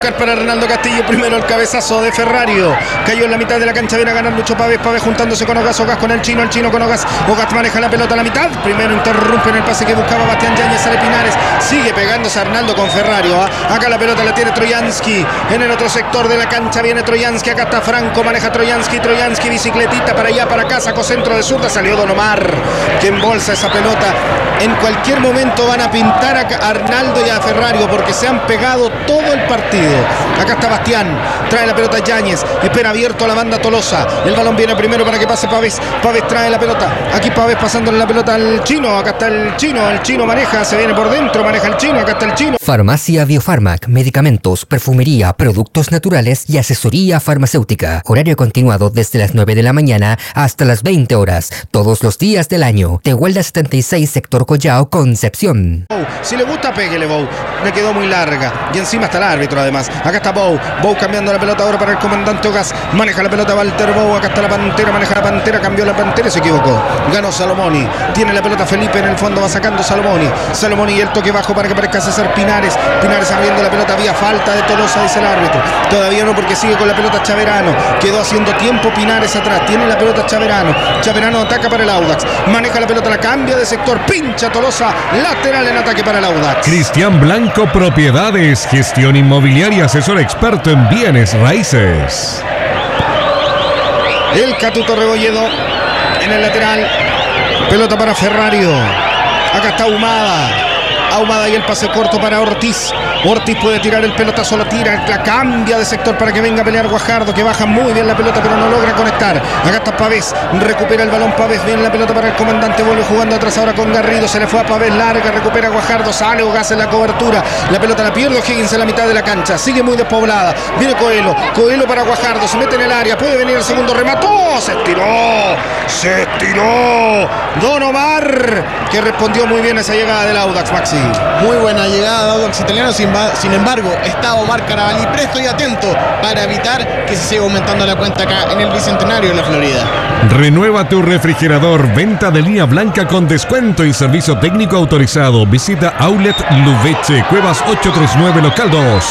Para Arnaldo Castillo, primero el cabezazo de Ferrario, cayó en la mitad de la cancha, viene a ganar Lucho Pávez juntándose con Ogas con el chino con Ogas maneja la pelota a la mitad, primero interrumpe en el pase que buscaba Bastián Yáñez, sale Pinares, sigue pegándose Arnaldo con Ferrario, acá la pelota la tiene Troyansky, en el otro sector de la cancha viene Troyansky, acá está Franco, maneja Troyansky, bicicletita para allá, para acá, sacó centro de zurda, salió Don Omar, que embolsa esa pelota, en cualquier momento van a pintar a Arnaldo y a Ferrario, porque se han pegado todo el partido. Acá está Bastián, trae la pelota Yáñez, espera abierto a la banda Tolosa, el balón viene primero para que pase Pávez trae la pelota, aquí Pávez pasándole la pelota al chino, acá está el chino maneja, se viene por dentro, maneja el chino, acá está el chino. Farmacia Biofarmac, medicamentos, perfumería, productos naturales y asesoría farmacéutica. Horario continuado desde las 9 de la mañana hasta las 20 horas, todos los días del año. Tehuelda 76, sector Collao, Concepción. Si le gusta, péguele Bou, le quedó muy larga y encima está el árbitro además. Acá está Bou cambiando la pelota ahora para el comandante Ogas, maneja la pelota Walter Bou, acá está la Pantera, maneja la Pantera, cambió la Pantera y se equivocó, ganó Salomoni, tiene la pelota Felipe en el fondo, va sacando Salomoni y el toque bajo para que parezca César Pinares abriendo la pelota, vía falta de Tolosa, dice el árbitro, todavía no porque sigue con la pelota Chaverano, quedó haciendo tiempo Pinares atrás, tiene la pelota Chaverano ataca para el Audax, maneja la pelota, la cambia de sector, pincha Tolosa, lateral en ataque para el Audax. Cristian Blanco Propiedades, gestión inmobiliaria, asesor experto en bienes raíces. El Catuto Rebolledo en el lateral, pelota para Ferrario, acá está Ahumada y el pase corto para Ortiz puede tirar el pelotazo, lo tira, la cambia de sector para que venga a pelear Guajardo, que baja muy bien la pelota pero no logra conectar. Acá está Pavés, recupera el balón Pavés, viene la pelota para el comandante, vuelve jugando atrás ahora con Garrido, se le fue a Pavés, larga, recupera Guajardo, sale Ogas en la cobertura, la pelota la pierde O'Higgins en la mitad de la cancha, sigue muy despoblada, viene Coelho para Guajardo, se mete en el área, puede venir el segundo, remató, se estiró Don Omar, que respondió muy bien a esa llegada del Audax, Maxi. Muy buena llegada de Audax italiano, sin embargo está Omar Carabalí presto y atento para evitar que se siga aumentando la cuenta acá en el Bicentenario de la Florida. Renueva tu refrigerador, venta de línea blanca con descuento y servicio técnico autorizado. Visita Outlet Luveche, Cuevas 839, local 2.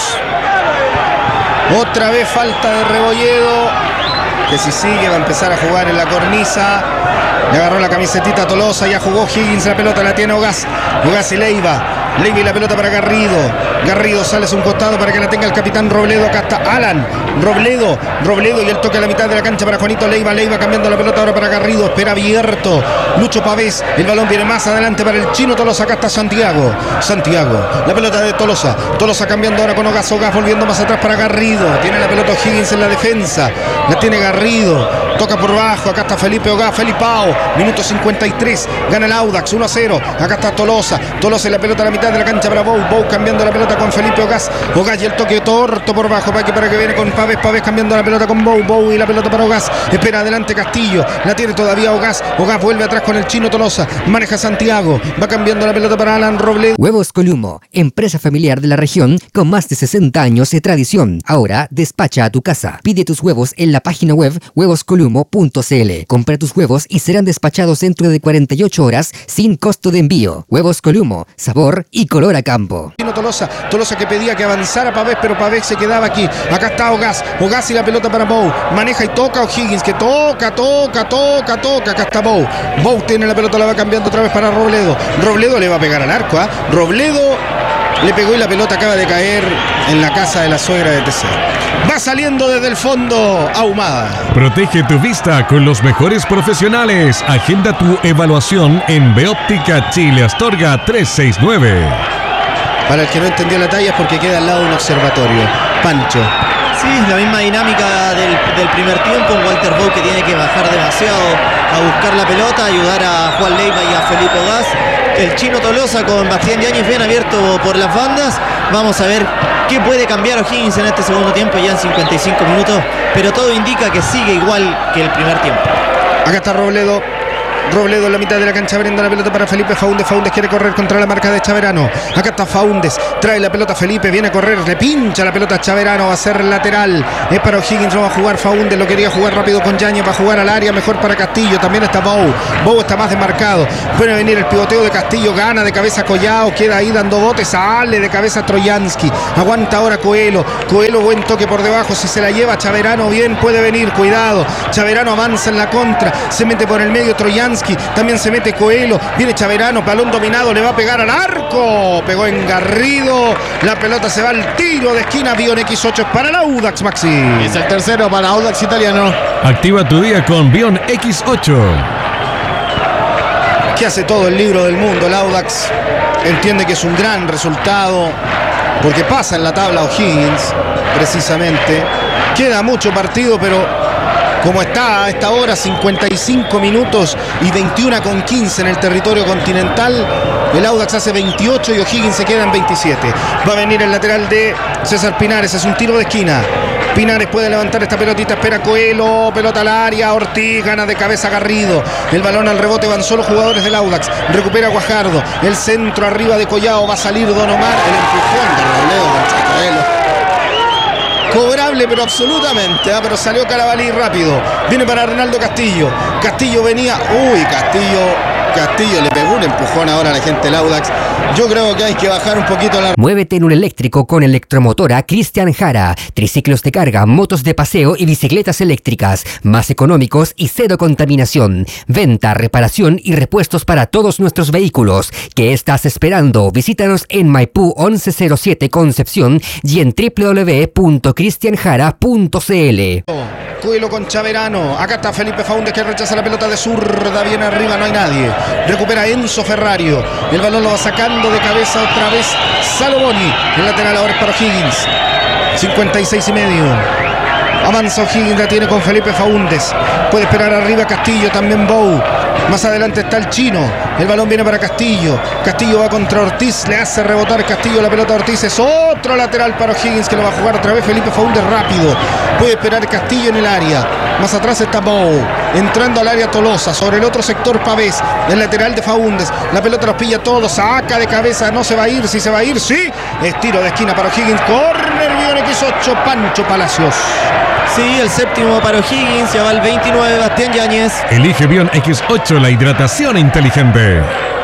Otra vez falta de Rebolledo, que si sigue va a empezar a jugar en la cornisa. Le agarró la camisetita a Tolosa, ya jugó Higgins, la pelota la tiene Ogas y Leiva y la pelota para Garrido sale a un costado para que la tenga el capitán Robledo, acá está Alan Robledo y el toque a la mitad de la cancha para Juanito Leiva cambiando la pelota ahora para Garrido, espera abierto Lucho Pavés, el balón viene más adelante para el chino Tolosa, acá está Santiago, la pelota de Tolosa cambiando ahora con Ogas volviendo más atrás para Garrido, tiene la pelota Higgins en la defensa, la tiene Garrido, toca por bajo, acá está Felipe Ogas, Felipao, minuto 53, gana el Audax 1-0, acá está Tolosa en la pelota a la mitad de la cancha para Bou cambiando la pelota con Felipe Ogas y el toque torto por bajo para que viene con Pavés cambiando la pelota con Bou y la pelota para Ogas, espera adelante Castillo, la tiene todavía Ogas vuelve atrás con el chino Tolosa, maneja Santiago, va cambiando la pelota para Alan Robledo. Huevos Columo, empresa familiar de la región con más de 60 años de tradición, ahora despacha a tu casa, pide tus huevos en la página web huevoscolumo.cl, compra tus huevos y serán despachados dentro de 48 horas sin costo de envío. Huevos Columo, sabor y color a campo. Tolosa que pedía que avanzara Pavés, pero Pavés se quedaba aquí. Acá está Ogas y la pelota para Bou, maneja y toca O'Higgins, que toca, acá está Bou tiene la pelota, la va cambiando otra vez para Robledo le va a pegar al arco, Robledo le pegó y la pelota acaba de caer en la casa de la suegra de TC. Va saliendo desde el fondo Ahumada. Protege tu vista con los mejores profesionales. Agenda tu evaluación en Beóptica Chile Astorga 369. Para el que no entendió la talla es porque queda al lado de un observatorio. Pancho. Sí, la misma dinámica del primer tiempo. Walter Bou que tiene que bajar demasiado a buscar la pelota, ayudar a Juan Leiva y a Felipe Ogas. El chino Tolosa con Bastián Yáñez bien abierto por las bandas. Vamos a ver qué puede cambiar O'Higgins en este segundo tiempo, ya en 55 minutos. Pero todo indica que sigue igual que el primer tiempo. Acá está Robledo. Robledo en la mitad de la cancha abriendo la pelota para Felipe Faúndez. Faúndez quiere correr contra la marca de Chaverano. Acá está Faúndez, trae la pelota Felipe, viene a correr, le pincha la pelota a Chaverano, va a ser lateral. Es para O'Higgins, no va a jugar Faúndez, lo quería jugar rápido con Yáñez, va a jugar al área, mejor para Castillo. También está Bou. Bou está más desmarcado. Puede venir el pivoteo de Castillo, gana de cabeza Collao, queda ahí dando botes, sale de cabeza Troyansky. Aguanta ahora Coelho. Coelho, buen toque por debajo, si se la lleva Chaverano bien, puede venir, cuidado. Chaverano avanza en la contra, se mete por el medio Troyansky. También se mete Coelho, viene Chaverano, balón dominado, le va a pegar al arco, pegó en Garrido, la pelota se va al tiro de esquina. Bion X8 para el Audax, Maxi. Es el tercero para Audax italiano. Activa tu día con Bion X8. Que hace todo el libro del mundo el Audax, entiende que es un gran resultado porque pasa en la tabla O'Higgins precisamente, queda mucho partido, pero como está a esta hora, 55 minutos y 21:15 en el territorio continental, el Audax hace 28 y O'Higgins se queda en 27. Va a venir el lateral de César Pinares, es un tiro de esquina. Pinares puede levantar esta pelotita, espera Coelho, pelota al área, Ortiz, gana de cabeza Garrido, el balón al rebote, van solo jugadores del Audax, recupera Guajardo, el centro arriba de Collao, va a salir Don Omar, el empujón de Robledo contra Coelho. Cobrable, pero absolutamente, pero salió Carabalí rápido. Viene para Reinaldo Castillo. Castillo venía. Uy, Castillo le pegó un empujón ahora a la gente del Audax. Yo creo que hay que bajar un poquito la... Muévete en un eléctrico con Electromotora Cristian Jara. Triciclos de carga, motos de paseo y bicicletas eléctricas. Más económicos y cero contaminación. Venta, reparación y repuestos para todos nuestros vehículos. ¿Qué estás esperando? Visítanos en Maipú 1107 Concepción y en www.cristianjara.cl. Coelho con Chaverano. Acá está Felipe Faúndez que rechaza la pelota de zurda. Bien arriba, no hay nadie. Recupera Enzo Ferrario. El balón lo va sacando de cabeza otra vez Salomoni. El lateral ahora es para O'Higgins. 56,5. Avanza O'Higgins, la tiene con Felipe Faúndez. Puede esperar arriba Castillo, también Bou. Más adelante está el chino. El balón viene para Castillo. Castillo va contra Ortiz. Le hace rebotar Castillo la pelota a Ortiz. Es otro lateral para O'Higgins que lo va a jugar otra vez Felipe Faúndez rápido. Puede esperar Castillo en el área. Más atrás está Bou. Entrando al área Tolosa. Sobre el otro sector Pavés. El lateral de Faúndez. La pelota los pilla todos. Saca de cabeza. No se va a ir. Si se va a ir, sí. Es tiro de esquina para O'Higgins. Corner Bion X8. Pancho Palacios. Sí, el séptimo para O'Higgins, ya va el 29, Bastián Yáñez. Elige Bion X8, la hidratación inteligente.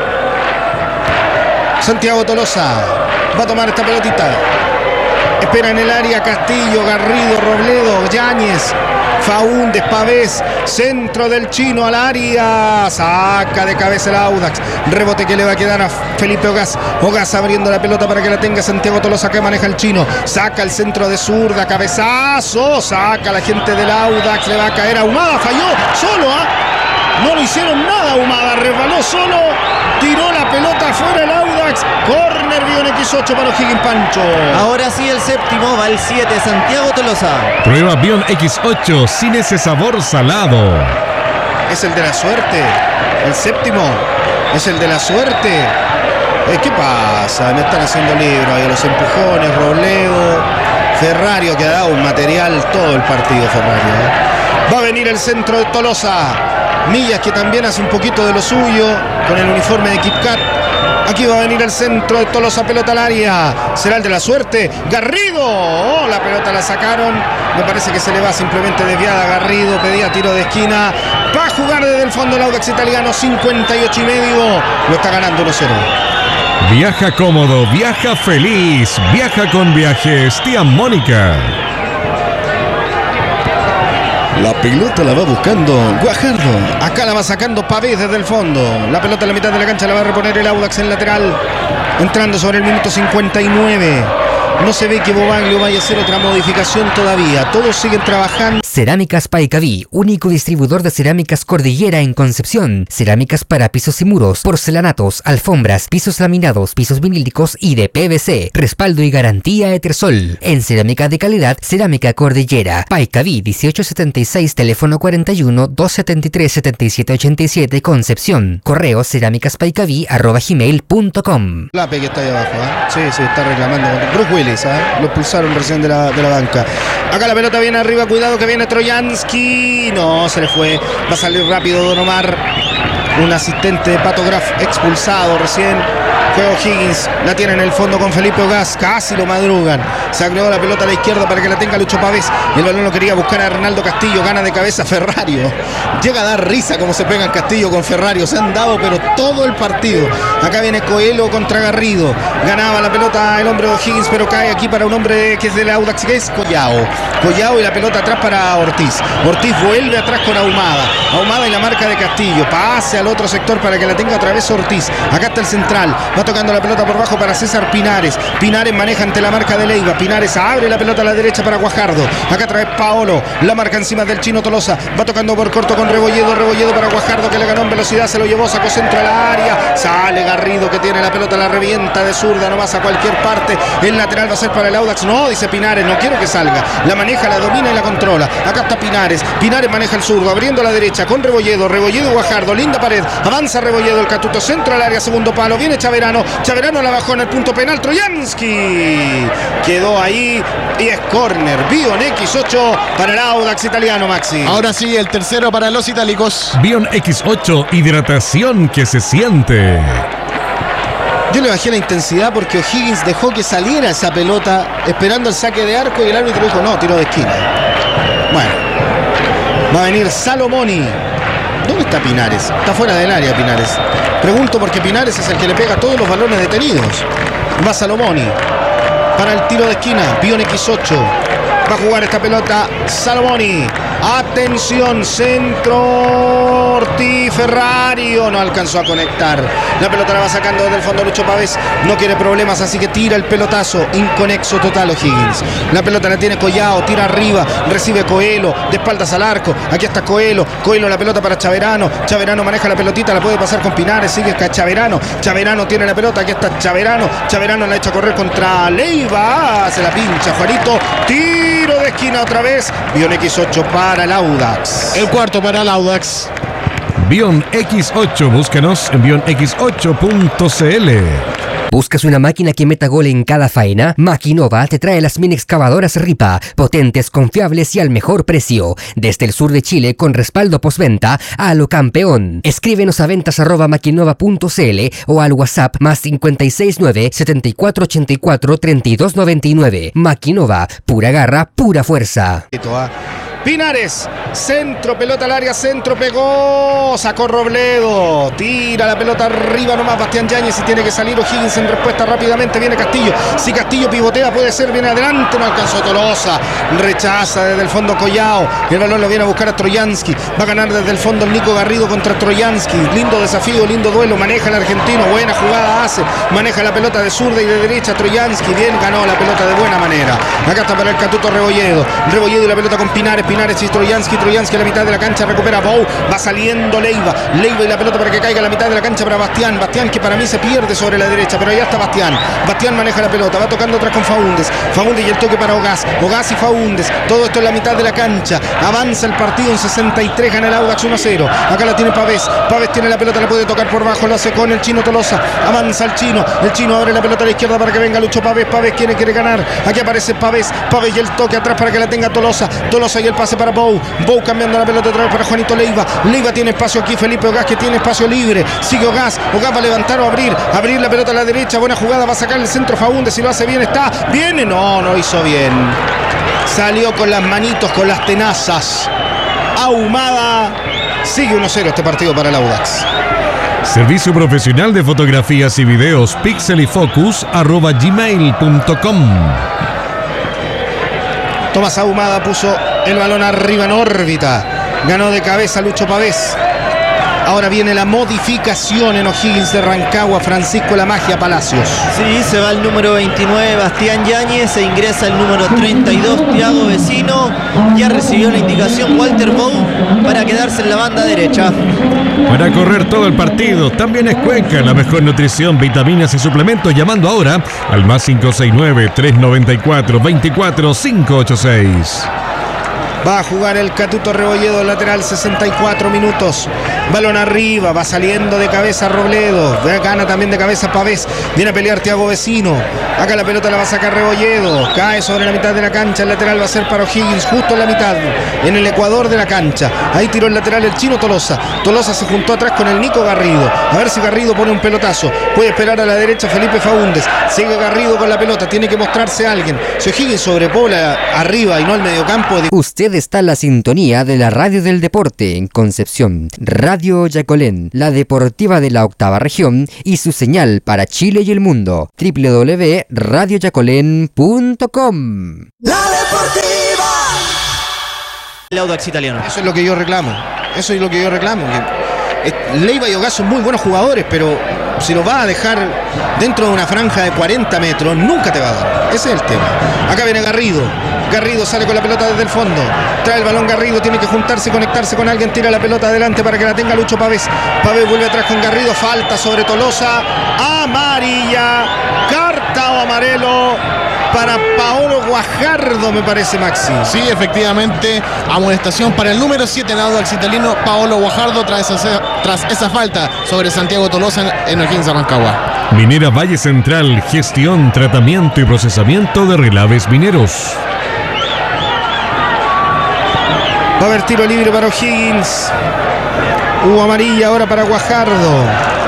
Santiago Tolosa va a tomar esta pelotita. Espera en el área Castillo, Garrido, Robledo, Yáñez, Faúndez, Pavés, centro del chino al área, saca de cabeza el Audax, rebote que le va a quedar a Felipe Ogaz. Ogaz abriendo la pelota para que la tenga Santiago Tolosa, que maneja el chino, saca el centro de zurda, cabezazo, saca la gente del Audax, le va a caer a Ahumada, falló solo, no lo hicieron nada Ahumada, resbaló solo, tiró la pelota afuera el Audax. Corner Bion X8 para O'Higgins, Pancho. Ahora sí el séptimo, va el 7, Santiago Tolosa. Prueba Bion X8 sin ese sabor salado. Es el de la suerte. El séptimo es el de la suerte. ¿Qué pasa? Me están haciendo libro ahí a los empujones. Robledo, Ferrario, que ha dado un material todo el partido Ferrario. Va a venir el centro de Tolosa. Millas, que también hace un poquito de lo suyo con el uniforme de KitKat. Aquí va a venir el centro de Tolosa, pelota al área. Será el de la suerte. Garrido. Oh, la pelota la sacaron. Me parece que se le va simplemente desviada a Garrido. Pedía tiro de esquina. Va a jugar desde el fondo el Audax italiano. 58,5. Lo está ganando 1-0. Viaja cómodo, viaja feliz. Viaja con Viajes Tía Mónica. La pelota la va buscando Guajardo. Acá la va sacando Pavés desde el fondo. La pelota en la mitad de la cancha la va a reponer el Audax en lateral. Entrando sobre el minuto 59. No se ve que Bobaglio vaya a hacer otra modificación todavía. Todos siguen trabajando. Cerámicas Paicaví, único distribuidor de cerámicas Cordillera en Concepción. Cerámicas para pisos y muros, porcelanatos, alfombras, pisos laminados, pisos vinílicos y de PVC. Respaldo y garantía Etersol. En cerámica de calidad, Cerámica Cordillera. Paicaví 1876, teléfono 41 273 7787, Concepción. Correo cerámicaspaicaví@gmail.com. Lape que está ahí abajo, Sí, está reclamando. Bruce Willis, lo expulsaron recién de la banca. Acá la pelota viene arriba, cuidado que viene Troyansky. No, se le fue. Va a salir rápido Don Omar. un asistente de Pato Graf expulsado recién. Juega O'Higgins, la tiene en el fondo con Felipe Ogaz, casi lo madrugan. Se agregó la pelota a la izquierda para que la tenga Lucho Pavés. El balón lo quería buscar a Arnaldo Castillo, gana de cabeza Ferrario. Llega a dar risa como se pegan Castillo con Ferrario, se han dado pero todo el partido. Acá viene Coelho contra Garrido. Ganaba la pelota el hombre de O'Higgins, pero cae aquí para un hombre que es del Audax, que es Collao y la pelota atrás para Ortiz. Ortiz vuelve atrás con Ahumada y la marca de Castillo. Pase al otro sector para que la tenga otra vez Ortiz. Acá está el central, va tocando la pelota por bajo para César Pinares. Pinares maneja ante la marca de Leiva. Pinares abre la pelota a la derecha para Guajardo. Acá otra vez Paolo, la marca encima del Chino Tolosa. Va tocando por corto con Rebolledo para Guajardo, que le ganó en velocidad, se lo llevó, sacó centro al área. Sale Garrido, que tiene la pelota, la revienta de zurda nomás a cualquier parte. El lateral va a ser para el Audax. No, dice Pinares, no quiero que salga. La maneja, la domina y la controla. Acá está Pinares maneja el zurdo, abriendo a la derecha con Rebolledo y Guajardo, linda pared, avanza Rebolledo, el Catuto, centro al área, segundo palo, viene Chaverano la bajó en el punto penal, Trojansky quedó ahí y es córner. Bion X8 para el Audax italiano, Maxi. Ahora sí, el tercero para los itálicos. Bion X8, hidratación que se siente. Yo le bajé la intensidad porque O'Higgins dejó que saliera esa pelota esperando el saque de arco y el árbitro dijo no, tiro de esquina. Bueno, va a venir Salomoni. ¿Dónde está Pinares? Está fuera del área Pinares. Pregunto porque Pinares es el que le pega todos los balones detenidos. Va Salomoni para el tiro de esquina. Bion X8. Va a jugar esta pelota Salomoni. Atención, centro. Ortiz, Ferrario no alcanzó a conectar. La pelota la va sacando desde el fondo Lucho Pavés. No quiere problemas, así que tira el pelotazo. Inconexo total O'Higgins. La pelota la tiene Collao, tira arriba, recibe Coelho, de espaldas al arco. Aquí está Coelho la pelota para Chaverano. Chaverano maneja la pelotita, la puede pasar con Pinares, sigue Chaverano. Chaverano tiene la pelota, aquí está Chaverano. Chaverano la echa a correr contra Leiva. Se la pincha Juanito. Tiro de esquina otra vez. Bion X8 para el Audax. El cuarto para el Audax. Bion X8, búscanos en bionx8.cl. ¿Buscas una máquina que meta gol en cada faena? Maquinova te trae las mini excavadoras Ripa, potentes, confiables y al mejor precio. Desde el sur de Chile con respaldo postventa a lo campeón. Escríbenos a ventas@maquinova.cl o al WhatsApp más 569 7484 3299. Maquinova, pura garra, pura fuerza. Pinares, centro, pelota al área, centro, pegó, sacó Robledo, tira la pelota arriba nomás Bastián Yáñez y tiene que salir O'Higgins en respuesta rápidamente, viene Castillo, si Castillo pivotea puede ser, viene adelante, no alcanzó Tolosa, rechaza desde el fondo Collao, el balón lo viene a buscar a Trojansky, va a ganar desde el fondo el Nico Garrido contra Trojansky, lindo desafío, lindo duelo, maneja el argentino, buena jugada hace, maneja la pelota de zurda y de derecha Trojansky, bien ganó la pelota de buena manera, acá está para el Catuto Rebolledo y la pelota con Pinares y Trojansky a la mitad de la cancha, recupera Bou, va saliendo Leiva y la pelota para que caiga a la mitad de la cancha para Bastián que para mí se pierde sobre la derecha, pero allá está Bastián maneja la pelota, va tocando atrás con Faúndez y el toque para Ogaz y Faúndez, todo esto en la mitad de la cancha, avanza el partido en 63, gana el Audax 1-0, acá la tiene Pavés tiene la pelota, la puede tocar por bajo, lo hace con el Chino Tolosa, avanza el Chino abre la pelota a la izquierda para que venga Lucho Pavés quiere ganar, aquí aparece Pavés y el toque atrás para que la tenga Tolosa y el pase para Bou cambiando la pelota otra vez para Juanito Leiva tiene espacio aquí, Felipe Ogaz que tiene espacio libre, sigue Ogaz va a levantar o abrir la pelota a la derecha, buena jugada, va a sacar el centro Faúndez, si lo hace bien viene, no hizo bien, salió con las manitos, con las tenazas, Ahumada, sigue 1-0 este partido para el Audax. Servicio profesional de fotografías y videos pixelyfocus@gmail.com. Tomás Ahumada puso el balón arriba en órbita. Ganó de cabeza Lucho Pavés. Ahora viene la modificación en O'Higgins de Rancagua. Francisco La Magia Palacios. Sí, se va el número 29 Bastián Yáñez e ingresa el número 32 Thiago Vecino. Ya recibió la indicación Walter Bou para quedarse en la banda derecha. Para correr todo el partido, también es Cuenca, la mejor nutrición, vitaminas y suplementos, llamando ahora al más 569-394-24586. Va a jugar el Catuto Rebolledo, lateral, 64 minutos. Balón arriba, va saliendo de cabeza Robledo. Gana también de cabeza Pavés. Viene a pelear Thiago Vecino. Acá la pelota la va a sacar Rebolledo. Cae sobre la mitad de la cancha. El lateral va a ser para O'Higgins, justo en la mitad, en el ecuador de la cancha. Ahí tiró el lateral el chino Tolosa. Tolosa se juntó atrás con el Nico Garrido. A ver si Garrido pone un pelotazo. Puede esperar a la derecha Felipe Faúndez. Sigue Garrido con la pelota. Tiene que mostrarse alguien. Si O'Higgins sobrepola arriba y no al mediocampo. Usted está en la sintonía de la radio del deporte en Concepción. Radio Yacolén, la deportiva de la octava región y su señal para Chile y el mundo. www.radioyacolén.com. La deportiva. El Audax Italiano. Eso es lo que yo reclamo. Eso es lo que yo reclamo. Leiva y Ogaz son muy buenos jugadores, pero si los vas a dejar dentro de una franja de 40 metros, nunca te va a dar. Ese es el tema. Acá viene Garrido. Garrido sale con la pelota desde el fondo. Trae el balón Garrido, tiene que juntarse y conectarse con alguien. Tira la pelota adelante para que la tenga Lucho Pavés. Pavés vuelve atrás con Garrido. Falta sobre Tolosa. Amarilla. Carta o amarelo para Paolo Guajardo, me parece, Maxi. Sí, efectivamente, amonestación para el número 7 en Audax Italiano, Paolo Guajardo, tras esa falta sobre Santiago Tolosa en O'Higgins Rancagua. Minera Valle Central, gestión, tratamiento y procesamiento de relaves mineros. Va a haber tiro libre para O'Higgins. Hubo amarilla ahora para Guajardo.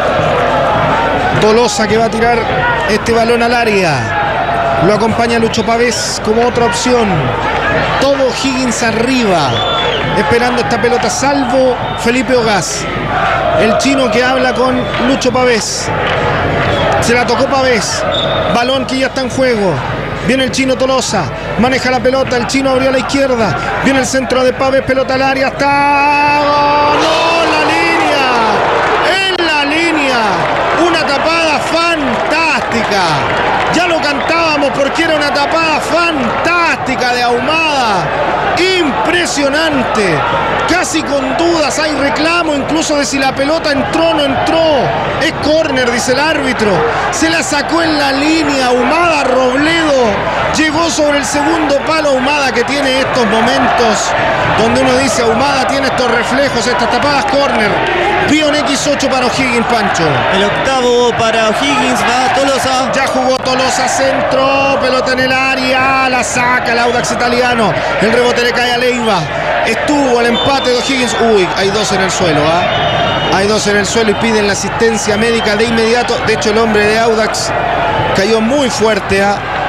Tolosa que va a tirar este balón al área. Lo acompaña Lucho Pavés como otra opción. Todo O'Higgins arriba, esperando esta pelota, salvo Felipe Ogaz. El chino que habla con Lucho Pavés. Se la tocó Pavés. Balón que ya está en juego. Viene el chino Tolosa. Maneja la pelota. El chino abrió a la izquierda. Viene el centro de Pavés. Pelota al área. Está. ¡No! ¡La línea! ¡En la línea! Una tapada fantástica. Ya lo cantábamos porque era una tapada fantástica de Ahumada. Impresionante. Casi con dudas. Hay reclamo incluso de si la pelota entró o no entró. Es córner, dice el árbitro. Se la sacó en la línea. Ahumada, Robledo. Llegó sobre el segundo palo. Ahumada, que tiene estos momentos donde uno dice Ahumada tiene estos reflejos, estas tapadas, córner. Pion X8 para O'Higgins, Pancho. El octavo para O'Higgins, va Tolosa. Ya jugó Tolosa, centro, pelota en el área, la saca el Audax Italiano. El rebote le cae a Leiva. Estuvo el empate de O'Higgins. Uy, hay dos en el suelo, Hay dos en el suelo y piden la asistencia médica de inmediato. De hecho, el hombre de Audax cayó muy fuerte,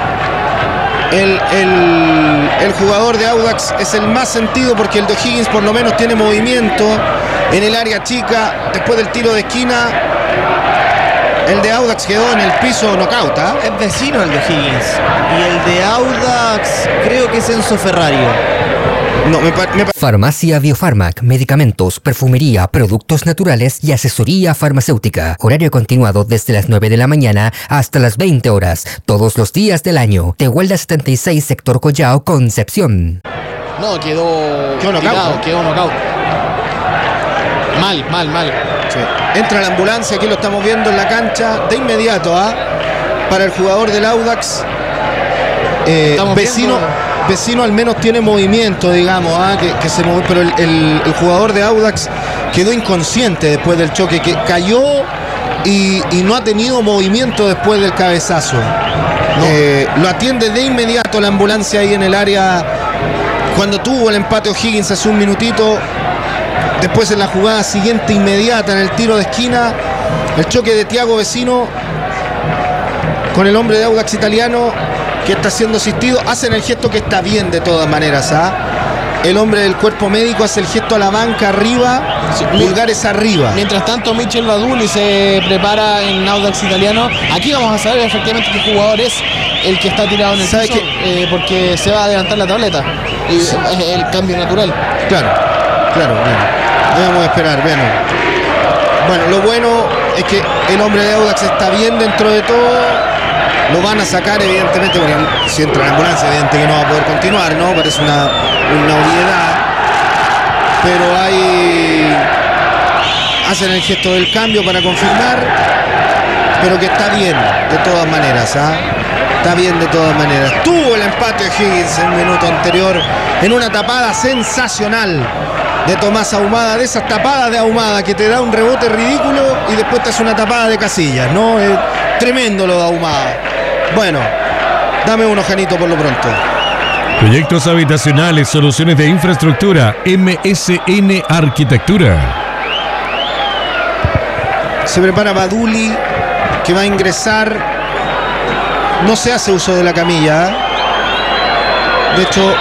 El jugador de Audax es el más sentido porque el de O'Higgins por lo menos tiene movimiento en el área chica. Después del tiro de esquina, el de Audax quedó en el piso knockout. Es vecino el de O'Higgins. Y el de Audax creo que es Enzo Ferrario. No, Farmacia Biofarmac, medicamentos, perfumería, productos naturales y asesoría farmacéutica. Horario continuado desde las 9 de la mañana hasta las 20 horas, todos los días del año. Tehuelda 76, sector Collao, Concepción. No, quedó knockout. Quedó knockout. Mal. Sí. Entra la ambulancia, aquí lo estamos viendo en la cancha de inmediato, para el jugador del Audax. Vecino al menos tiene movimiento, digamos, que se movió, pero el jugador de Audax quedó inconsciente después del choque, que cayó y no ha tenido movimiento después del cabezazo. No. Lo atiende de inmediato la ambulancia ahí en el área. Cuando tuvo el empate O'Higgins hace un minutito, después en la jugada siguiente inmediata, en el tiro de esquina, el choque de Thiago Vecino con el hombre de Audax Italiano, que está siendo asistido. Hacen el gesto que está bien de todas maneras. El hombre del cuerpo médico hace el gesto a la banca arriba, pulgares arriba. Mientras tanto, Michel Baduli se prepara en Audax Italiano. Aquí vamos a saber efectivamente qué jugador es el que está tirado en el piso, porque se va a adelantar la tableta. Y es el cambio natural. Claro. Debemos esperar, bueno, lo bueno es que el hombre de Audax está bien dentro de todo. Lo van a sacar, evidentemente, porque si entra la ambulancia, evidente que no va a poder continuar, ¿no? Parece una obviedad. Pero hacen el gesto del cambio para confirmar. pero que está bien de todas maneras, ¿ah? Está bien de todas maneras. Tuvo el empate de Higgins en el minuto anterior en una tapada sensacional de Tomás Ahumada, de esas tapadas de Ahumada que te da un rebote ridículo y después te hace una tapada de Casillas, ¿no? Es tremendo lo de Ahumada. Bueno, dame uno, Janito, por lo pronto. Proyectos habitacionales, soluciones de infraestructura, MSN Arquitectura. Se prepara Baduli, que va a ingresar. No se hace uso de la camilla, ¿eh? De hecho,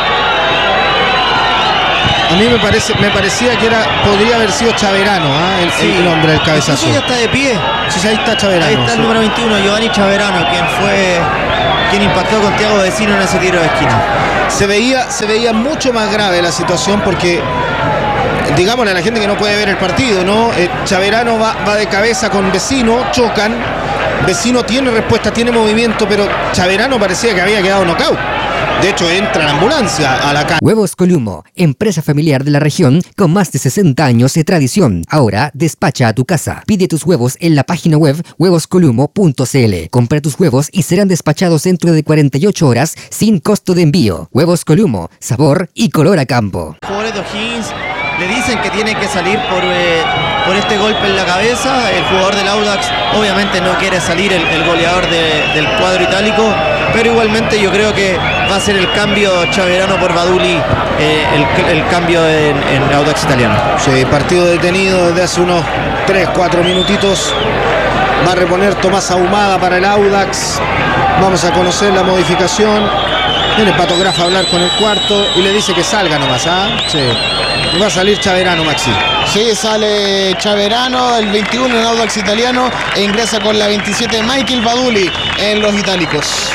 a mí me parecía que podría haber sido Chaverano, ¿eh? el hombre del cabezazo. Ya está de pie. Sí, ahí está Chaverano. Ahí está el número 21, Giovanni Chaverano, quien impactó con Thiago Vecino en ese tiro de esquina. Se veía mucho más grave la situación porque, digámosle a la gente que no puede ver el partido, ¿no? Chaverano va de cabeza con Vecino, chocan. Vecino tiene respuesta, tiene movimiento, pero Chaverano parecía que había quedado knockout. De hecho, entra la ambulancia a la calle. Huevos Columo, empresa familiar de la región con más de 60 años de tradición. Ahora despacha a tu casa. Pide tus huevos en la página web huevoscolumo.cl. Compra tus huevos y serán despachados dentro de 48 horas sin costo de envío. Huevos Columo, sabor y color a campo. Jugadores de O'Higgins le dicen que tiene que salir por este golpe en la cabeza. El jugador del Audax obviamente no quiere salir, el goleador del cuadro itálico, pero igualmente yo creo que va a ser el cambio Chaverano por Baduli, el cambio en Audax italiano. Sí, partido detenido desde hace unos 3-4 minutitos. Va a reponer Tomás Ahumada para el Audax. Vamos a conocer la modificación. Viene el Patograf a hablar con el cuarto y le dice que salga nomás, ¿ah? Sí. Va a salir Chaverano, Maxi. Sí, sale Chaverano, el 21 en Audax italiano, e ingresa con la 27 Michael Baduli en los itálicos.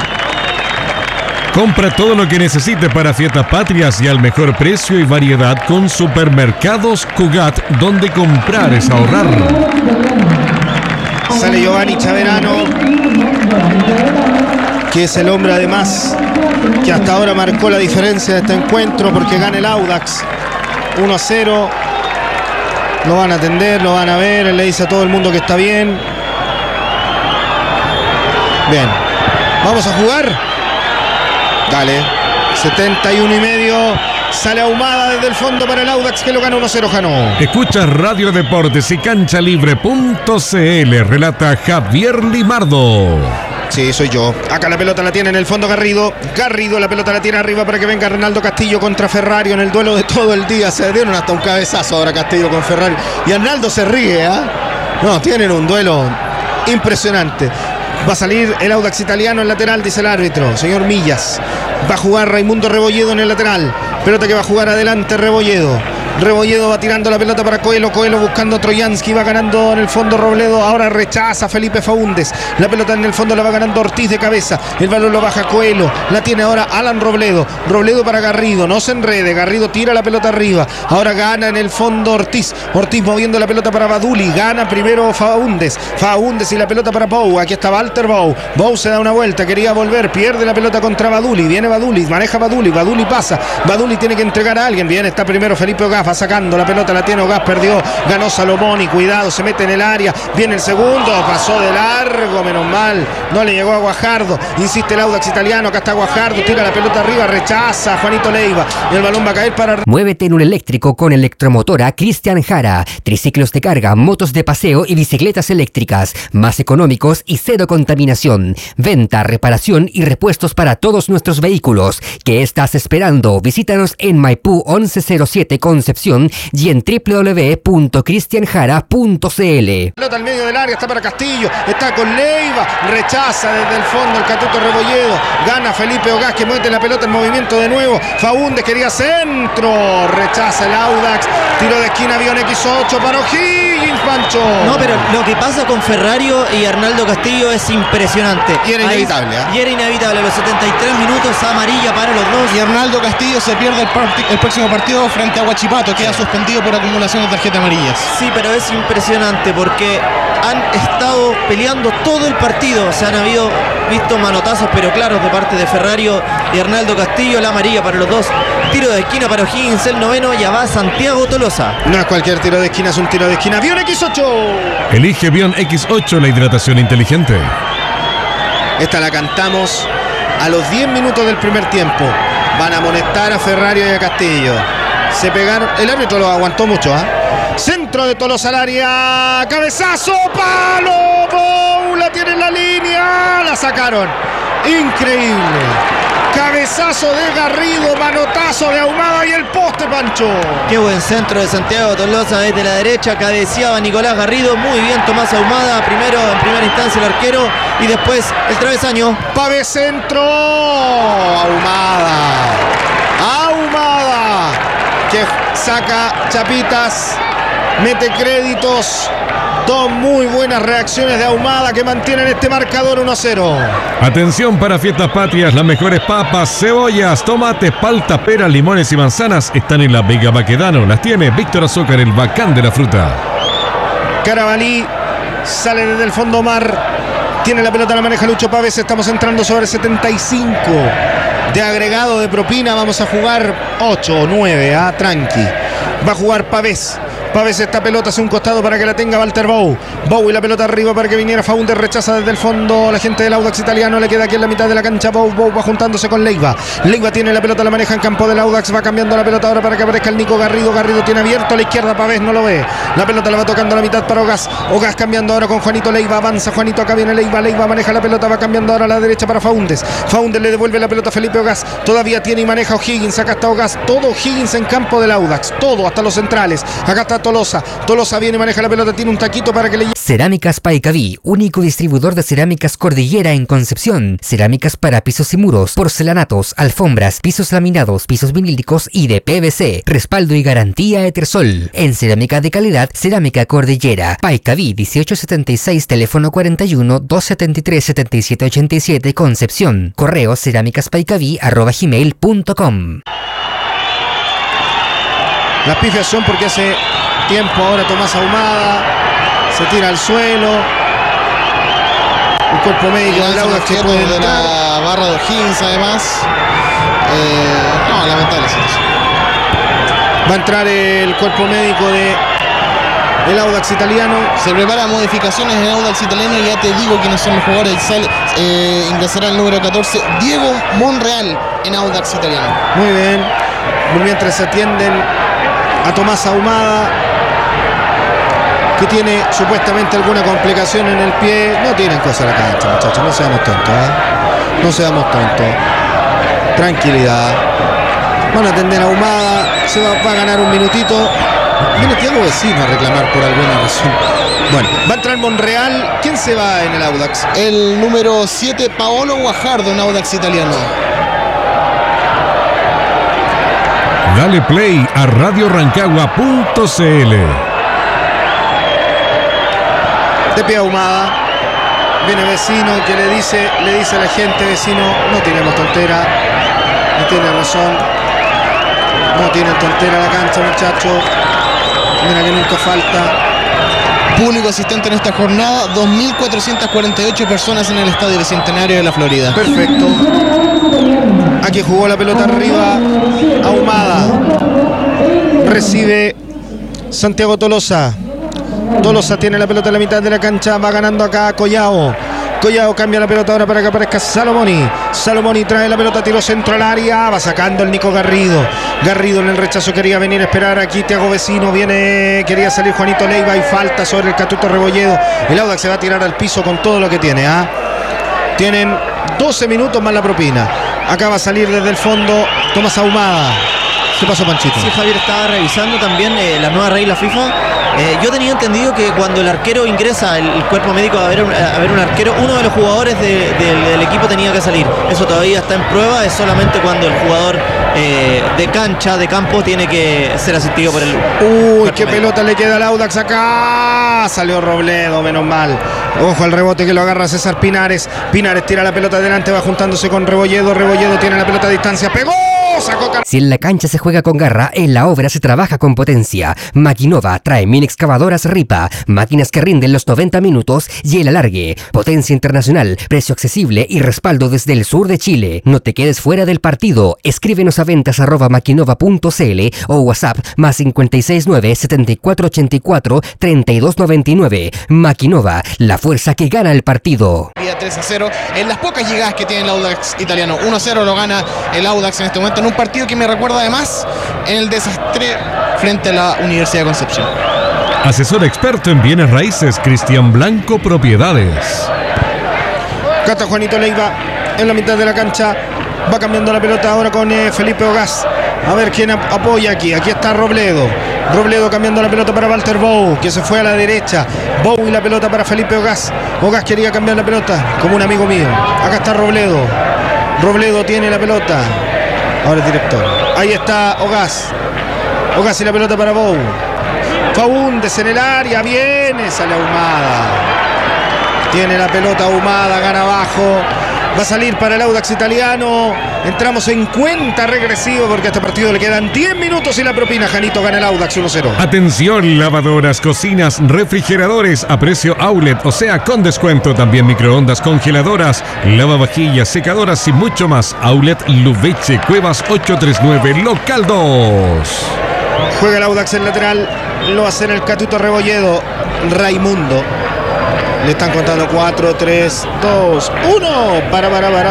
Compra todo lo que necesite para fiestas patrias y al mejor precio y variedad con Supermercados Cugat, donde comprar es ahorrar. Sale Giovanni Chaverano, que es el hombre además que hasta ahora marcó la diferencia de este encuentro porque gana el Audax 1-0. Lo van a atender, lo van a ver. Él le dice a todo el mundo que está bien. Bien, vamos a jugar. Dale, 71,5. Sale Ahumada desde el fondo para el Audax, que lo gana 1-0, Jano. Escucha Radio Deportes y canchalibre.cl. Relata Javier Limardo. Sí, soy yo. Acá la pelota la tiene en el fondo Garrido. Garrido la pelota la tiene arriba para que venga Arnaldo Castillo contra Ferrario en el duelo de todo el día. Se dieron hasta un cabezazo ahora Castillo con Ferrario. Y Arnaldo se ríe, ¿ah? No, tienen un duelo impresionante. Va a salir el Audax italiano en lateral, dice el árbitro, señor Millas. Va a jugar Raimundo Rebolledo en el lateral. Pelota que va a jugar adelante Rebolledo. Rebolledo va tirando la pelota para Coelho. Coelho buscando a Troyansky. Va ganando en el fondo Robledo. Ahora rechaza Felipe Faúndez. La pelota en el fondo la va ganando Ortiz de cabeza. El balón lo baja Coelho. La tiene ahora Alan Robledo. Robledo para Garrido. No se enrede. Garrido tira la pelota arriba. Ahora gana en el fondo Ortiz. Ortiz moviendo la pelota para Baduli. Gana primero Faúndez. Faúndez y la pelota para Bou. Aquí está Walter Bou. Bou se da una vuelta. Quería volver. Pierde la pelota contra Baduli. Viene Baduli. Maneja Baduli. Baduli pasa. Baduli tiene que entregar a alguien. Bien, está primero Felipe Ogaz. Va sacando la pelota, la tiene Ogaz, perdió, ganó Salomoni, cuidado, se mete en el área, viene el segundo, pasó de largo, menos mal, no le llegó a Guajardo, insiste el Audax italiano, acá está Guajardo, tira la pelota arriba, rechaza Juanito Leiva, y el balón va a caer para... Muévete en un eléctrico con Electromotora Cristian Jara, triciclos de carga, motos de paseo y bicicletas eléctricas, más económicos y cero contaminación, venta, reparación y repuestos para todos nuestros vehículos. ¿Qué estás esperando? Visítanos en Maipú 1107 Concepción y en www.cristianjara.cl. Pelota al medio del área, está para Castillo, está con Leiva, rechaza desde el fondo el Catuto Rebolledo, gana Felipe Ogaz que mete la pelota en movimiento de nuevo, Faúndez quería centro, rechaza el Audax, tiro de esquina, avión X8 para O'Higgins, Pancho. No, pero lo que pasa con Ferrario y Arnaldo Castillo es impresionante. Y era inevitable, ¿eh? Y era inevitable, los 73 minutos, amarilla para los dos. Y Arnaldo Castillo se pierde el próximo partido frente a Huachipato, queda suspendido por acumulación de tarjetas amarillas. Sí, pero es impresionante porque han estado peleando todo el partido. Se han habido visto manotazos, pero claros, de parte de Ferrario y Arnaldo Castillo. La amarilla para los dos. Tiro de esquina para O'Higgins, el noveno. Ya va Santiago Tolosa. No es cualquier tiro de esquina, es un tiro de esquina. Bion X8. Elige Bion X8, la hidratación inteligente. Esta la cantamos a los 10 minutos del primer tiempo. Van a amonestar a Ferrario y a Castillo. Se pegaron. El árbitro lo aguantó mucho, Centro de Tolosa al área. Cabezazo, palo. Bou, la tiene en la línea. La sacaron. Increíble. Cabezazo de Garrido, manotazo de Ahumada y el poste, Pancho. Qué buen centro de Santiago Tolosa desde la derecha. Cabeceaba Nicolás Garrido. Muy bien Tomás Ahumada. Primero, en primera instancia, el arquero. Y después el travesaño. Pave centro. Ahumada. Que saca chapitas. Mete créditos. Dos muy buenas reacciones de Ahumada que mantienen este marcador 1-0. Atención para fiestas patrias, las mejores papas, cebollas, tomates, palta, peras, limones y manzanas están en la Vega Baquedano. Las tiene Víctor Azúcar, el bacán de la fruta. Carabalí sale desde el fondo mar. Tiene la pelota, la maneja Lucho Pávez. Estamos entrando sobre 75 de agregado de propina. Vamos a jugar 8 o 9, tranqui. Va a jugar Pavés. Pavés esta pelota hacia un costado para que la tenga Walter Bou. Bou y la pelota arriba para que viniera Faúndez. Rechaza desde el fondo la gente del Audax italiano. Le queda aquí en la mitad de la cancha Bou. Bou va juntándose con Leiva. Leiva tiene la pelota, la maneja en campo del Audax. Va cambiando la pelota ahora para que aparezca el Nico Garrido. Garrido tiene abierto a la izquierda. Pavés no lo ve. La pelota la va tocando a la mitad para Ogas. Ogas cambiando ahora con Juanito Leiva. Avanza Juanito, acá viene Leiva. Leiva maneja la pelota, va cambiando ahora a la derecha para Faúndez. Faúndez le devuelve la pelota a Felipe Ogas. Todavía tiene y maneja O'Higgins. Acá está Ogas. Todo O'Higgins en campo del Audax. Todo, hasta los centrales. Acá está Tolosa. Tolosa viene y maneja la pelota, tiene un taquito para que le... Cerámicas Paicaví, único distribuidor de cerámicas Cordillera en Concepción. Cerámicas para pisos y muros, porcelanatos, alfombras, pisos laminados, pisos vinílicos y de PVC. Respaldo y garantía Etersol. En cerámica de calidad, Cerámica Cordillera. Paicaví 1876, teléfono 41 273 7787, Concepción. Correo cerámicaspaicaví@gmail.com. Las pifias son porque hace tiempo ahora Tomás Ahumada se tira al suelo. El cuerpo médico del Audax que puede de entrar. la barra de O'Higgins, además. No, lamentable situación. Va a entrar el cuerpo médico del Audax italiano. Se preparan modificaciones en Audax italiano y ya te digo quiénes son los jugadores. Ingresará el número 14, Diego Monreal, en Audax italiano. Muy bien. Mientras se atienden a Tomás Ahumada, que tiene supuestamente alguna complicación en el pie. No tienen cosa a la cancha, muchachos. No seamos tontos, No seamos tontos. Tranquilidad. Van a atender a Ahumada. Se va a ganar un minutito. Viene Thiago Vecino a reclamar por alguna razón. Bueno, va a entrar Monreal. ¿Quién se va en el Audax? El número 7, Paolo Guajardo, en Audax italiano. Dale play a radiorancagua.cl. De pie Ahumada. Viene Vecino que le dice a la gente: Vecino, no tenemos tontera. No tiene razón. No tienen tontera la cancha, muchachos. Mira que nunca falta. Público asistente en esta jornada, 2.448 personas en el Estadio Bicentenario de la Florida. Perfecto. Aquí jugó la pelota arriba Ahumada. Recibe Santiago Tolosa. Tolosa tiene la pelota en la mitad de la cancha. Va ganando acá Collao. Collao cambia la pelota ahora para que aparezca Salomoni. Salomoni trae la pelota, tiro centro al área. Va sacando el Nico Garrido. Garrido en el rechazo quería venir a esperar aquí Thiago Vecino. Quería salir Juanito Leiva y falta sobre el Catuto Rebolledo. El Audax se va a tirar al piso con todo lo que tiene. Tienen 12 minutos más la propina. Acá va a salir desde el fondo Tomás Ahumada. ¿Qué pasó, Panchito? Sí, Javier, estaba revisando también la nueva regla FIFA. Yo tenía entendido que cuando el arquero ingresa, el cuerpo médico a ver un arquero, uno de los jugadores del equipo tenía que salir. Eso todavía está en prueba, es solamente cuando el jugador de cancha, de campo, tiene que ser asistido por el... Uy, qué pelota le queda al Audax acá. Salió Robledo, menos mal. Ojo al rebote que lo agarra César Pinares. Pinares tira la pelota adelante, va juntándose con Rebolledo. Rebolledo tiene la pelota a distancia. ¡Pegó! Si en la cancha se juega con garra, en la obra se trabaja con potencia. Maquinova trae mini excavadoras Ripa, máquinas que rinden los 90 minutos y el alargue. Potencia internacional, precio accesible y respaldo desde el sur de Chile. No te quedes fuera del partido. Escríbenos a ventas@maquinova.cl o WhatsApp +569 7484 3299. Maquinova, la fuerza que gana el partido. 3-0 en las pocas llegadas que tiene el Audax italiano. 1-0 lo gana el Audax en este momento en un partido que me recuerda además en el desastre frente a la Universidad de Concepción. Asesor experto en bienes raíces, Cristian Blanco Propiedades. Acá está Juanito Leiva en la mitad de la cancha. Va cambiando la pelota ahora con Felipe Ogaz. A ver quién apoya aquí. Aquí está Robledo. Robledo cambiando la pelota para Walter Bou, que se fue a la derecha. Bou y la pelota para Felipe Ogaz. Ogaz quería cambiar la pelota, como un amigo mío. Acá está Robledo. Robledo tiene la pelota. Ahora el director. Ahí está Ogaz. Ogaz y la pelota para Bou. Faúndez en el área. Viene. Sale Ahumada. Tiene la pelota Ahumada. Gana abajo. Va a salir para el Audax italiano. Entramos en cuenta regresiva porque a este partido le quedan 10 minutos y la propina. Janito, gana el Audax 1-0. Atención, lavadoras, cocinas, refrigeradores a precio outlet, o sea, con descuento. También microondas, congeladoras, lavavajillas, secadoras y mucho más. Outlet Luveche, Cuevas 839, local 2. Juega el Audax en lateral. Lo hace en el Catuto Rebolledo. Raimundo. Le están contando 4, 3, 2, 1. Para.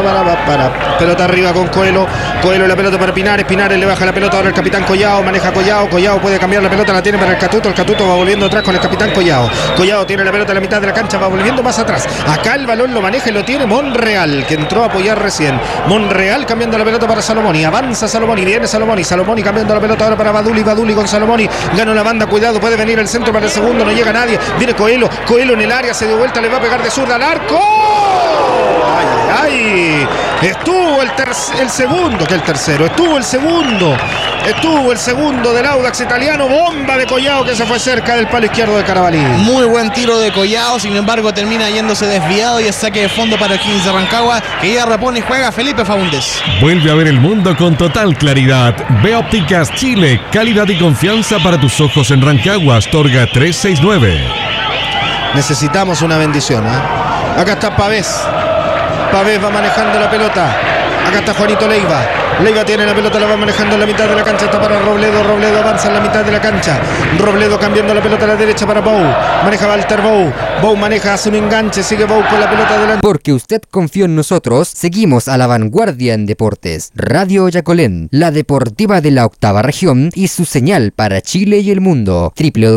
Pelota arriba con Coelho. Coelho la pelota para Pinares. Pinares le baja la pelota ahora el capitán Collao. Maneja Collao. Collao puede cambiar la pelota. La tiene para el Catuto. El Catuto va volviendo atrás con el capitán Collao. Collao tiene la pelota en la mitad de la cancha. Va volviendo más atrás. Acá el balón lo maneja y lo tiene Monreal, que entró a apoyar recién. Monreal cambiando la pelota para Salomoni. Avanza Salomoni. Viene Salomoni. Salomoni cambiando la pelota ahora para Baduli. Baduli con Salomoni. Gana la banda. Cuidado. Puede venir el centro para el segundo. No llega nadie. Viene Coelho. Coelho en el área. Se dio vuelta. Le va a pegar de zurda al arco. ¡Ay! Estuvo el segundo, que el tercero. Estuvo el segundo del Audax italiano. Bomba de Collao que se fue cerca del palo izquierdo de Carabalí. Muy buen tiro de Collao, sin embargo termina yéndose desviado y es saque de fondo para O'Higgins de Rancagua, que ya repone y juega Felipe Faúndez. Vuelve a ver el mundo con total claridad. Ve Ópticas Chile, calidad y confianza para tus ojos en Rancagua. Astorga 369. Necesitamos una bendición, ¿eh? Acá está Pavés. Pavés va manejando la pelota. Acá está Juanito Leiva. Leiva tiene la pelota, la va manejando en la mitad de la cancha. Está para Robledo. Robledo avanza en la mitad de la cancha. Robledo cambiando la pelota a la derecha para Bou. Maneja Walter Bou. Bou maneja, hace un enganche. Sigue Bou con la pelota adelante. Porque usted confió en nosotros, seguimos a la vanguardia en deportes. Radio Yacolén, la deportiva de la octava región y su señal para Chile y el mundo.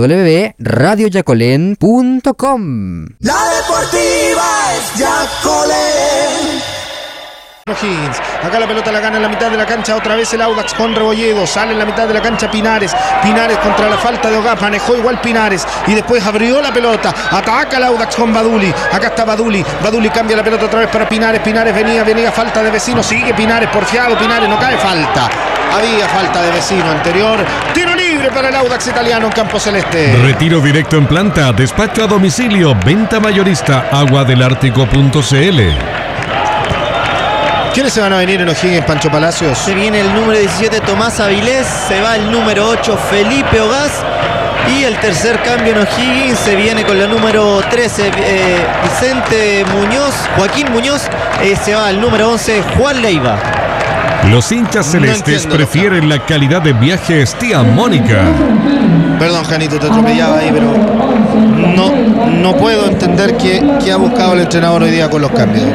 www.radioyacolén.com. La deportiva es Yacolén. O'Higgins. Acá la pelota la gana en la mitad de la cancha. Otra vez el Audax con Rebolledo. Sale en la mitad de la cancha Pinares. Pinares contra la falta de Ogaz. Manejó igual Pinares. Y después abrió la pelota. Ataca el Audax con Baduli. Acá está Baduli. Baduli cambia la pelota otra vez para Pinares. Pinares venía falta de Vecino. Sigue Pinares porfiado. Pinares no cae falta. Había falta de Vecino anterior. Tiro libre para el Audax italiano en campo celeste. Retiro directo en planta. Despacho a domicilio. Venta mayorista. Aguadelártico.cl. ¿Quiénes se van a venir en O'Higgins, Pancho Palacios? Se viene el número 17 Tomás Avilés, se va el número 8 Felipe Ogaz y el tercer cambio en O'Higgins se viene con la número 13 Vicente Muñoz, Joaquín Muñoz, se va el número 11 Juan Leiva. Los hinchas celestes prefieren la calidad de viajes Tía Mónica. Perdón, Janito, te atropellaba ahí, pero no puedo entender qué ha buscado el entrenador hoy día con los cambios.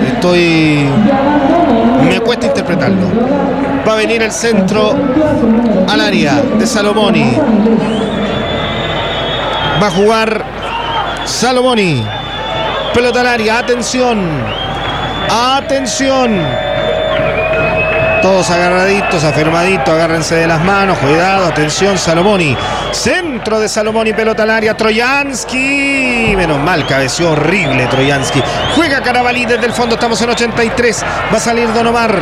Me cuesta interpretarlo. Va a venir el centro al área de Salomoni. Va a jugar Salomoni. Pelota al área, atención. Todos agarraditos, afirmaditos, agárrense de las manos, cuidado, atención, Salomoni. Centro de Salomoni, pelota al área, Troyansky. Menos mal, cabeció horrible Troyansky. Juega Carabalí desde el fondo, estamos en 83. Va a salir Don Omar.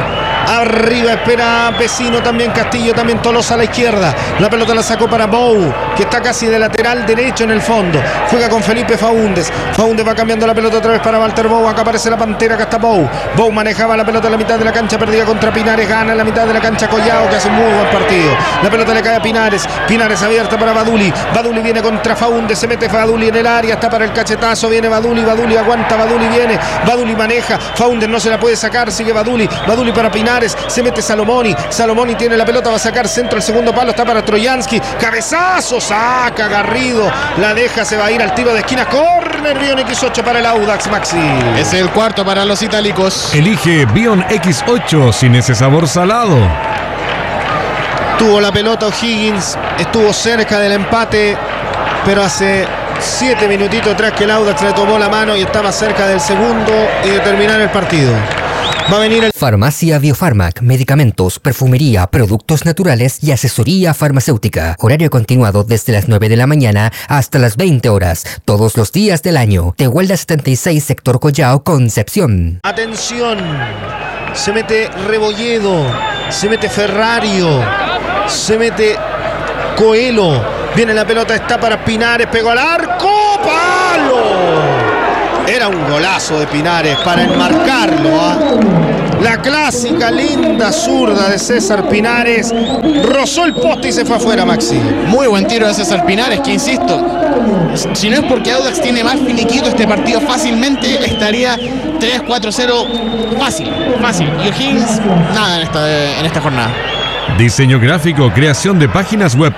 Arriba espera Vecino, también Castillo, también Tolosa a la izquierda. La pelota la sacó para Bou, que está casi de lateral derecho en el fondo. Juega con Felipe Faúndez. Faúndez va cambiando la pelota otra vez para Walter Bou. Acá aparece la Pantera, acá está Bou. Bou manejaba la pelota en la mitad de la cancha, perdida contra Pinares. Gana en la mitad de la cancha Collao, que hace un muy buen partido. La pelota le cae a Pinares. Pinares abierta para Baduli. Baduli viene contra Faúndez. Se mete Baduli en el área. Está para el cachetazo. Viene Baduli. Baduli aguanta. Baduli viene. Baduli maneja. Faúndez no se la puede sacar. Sigue Baduli. Baduli para Pinares. Se mete Salomoni. Salomoni tiene la pelota. Va a sacar centro. El segundo palo está para Troyansky. Cabezazo. Saca Garrido. La deja. Se va a ir al tiro de esquina. Corner. Bion X8 para el Audax, Maxi. Es el cuarto para los itálicos. Elige Bion X8 sin ese sabor salado. Tuvo la pelota O'Higgins. Estuvo cerca del empate. Pero hace 7 minutitos atrás que el Audax le tomó la mano y estaba cerca del segundo y de terminar el partido. Va a venir el... Farmacia Biofarmac, medicamentos, perfumería, productos naturales y asesoría farmacéutica. Horario continuado desde las 9 de la mañana hasta las 20 horas, todos los días del año. Tehuelda 76, sector Collao, Concepción. Atención, se mete Rebolledo, se mete Ferrario, se mete Coelho. Viene la pelota, está para Pinares, pegó al arco, ¡palo! Era un golazo de Pinares para enmarcarlo, ¿eh? La clásica linda zurda de César Pinares rozó el poste y se fue afuera, Maxi. Muy buen tiro de César Pinares, que insisto, si no es porque Audax tiene más finiquito este partido, fácilmente estaría 3-4-0 fácil. Y O'Higgins nada en esta jornada. Diseño gráfico, creación de páginas web,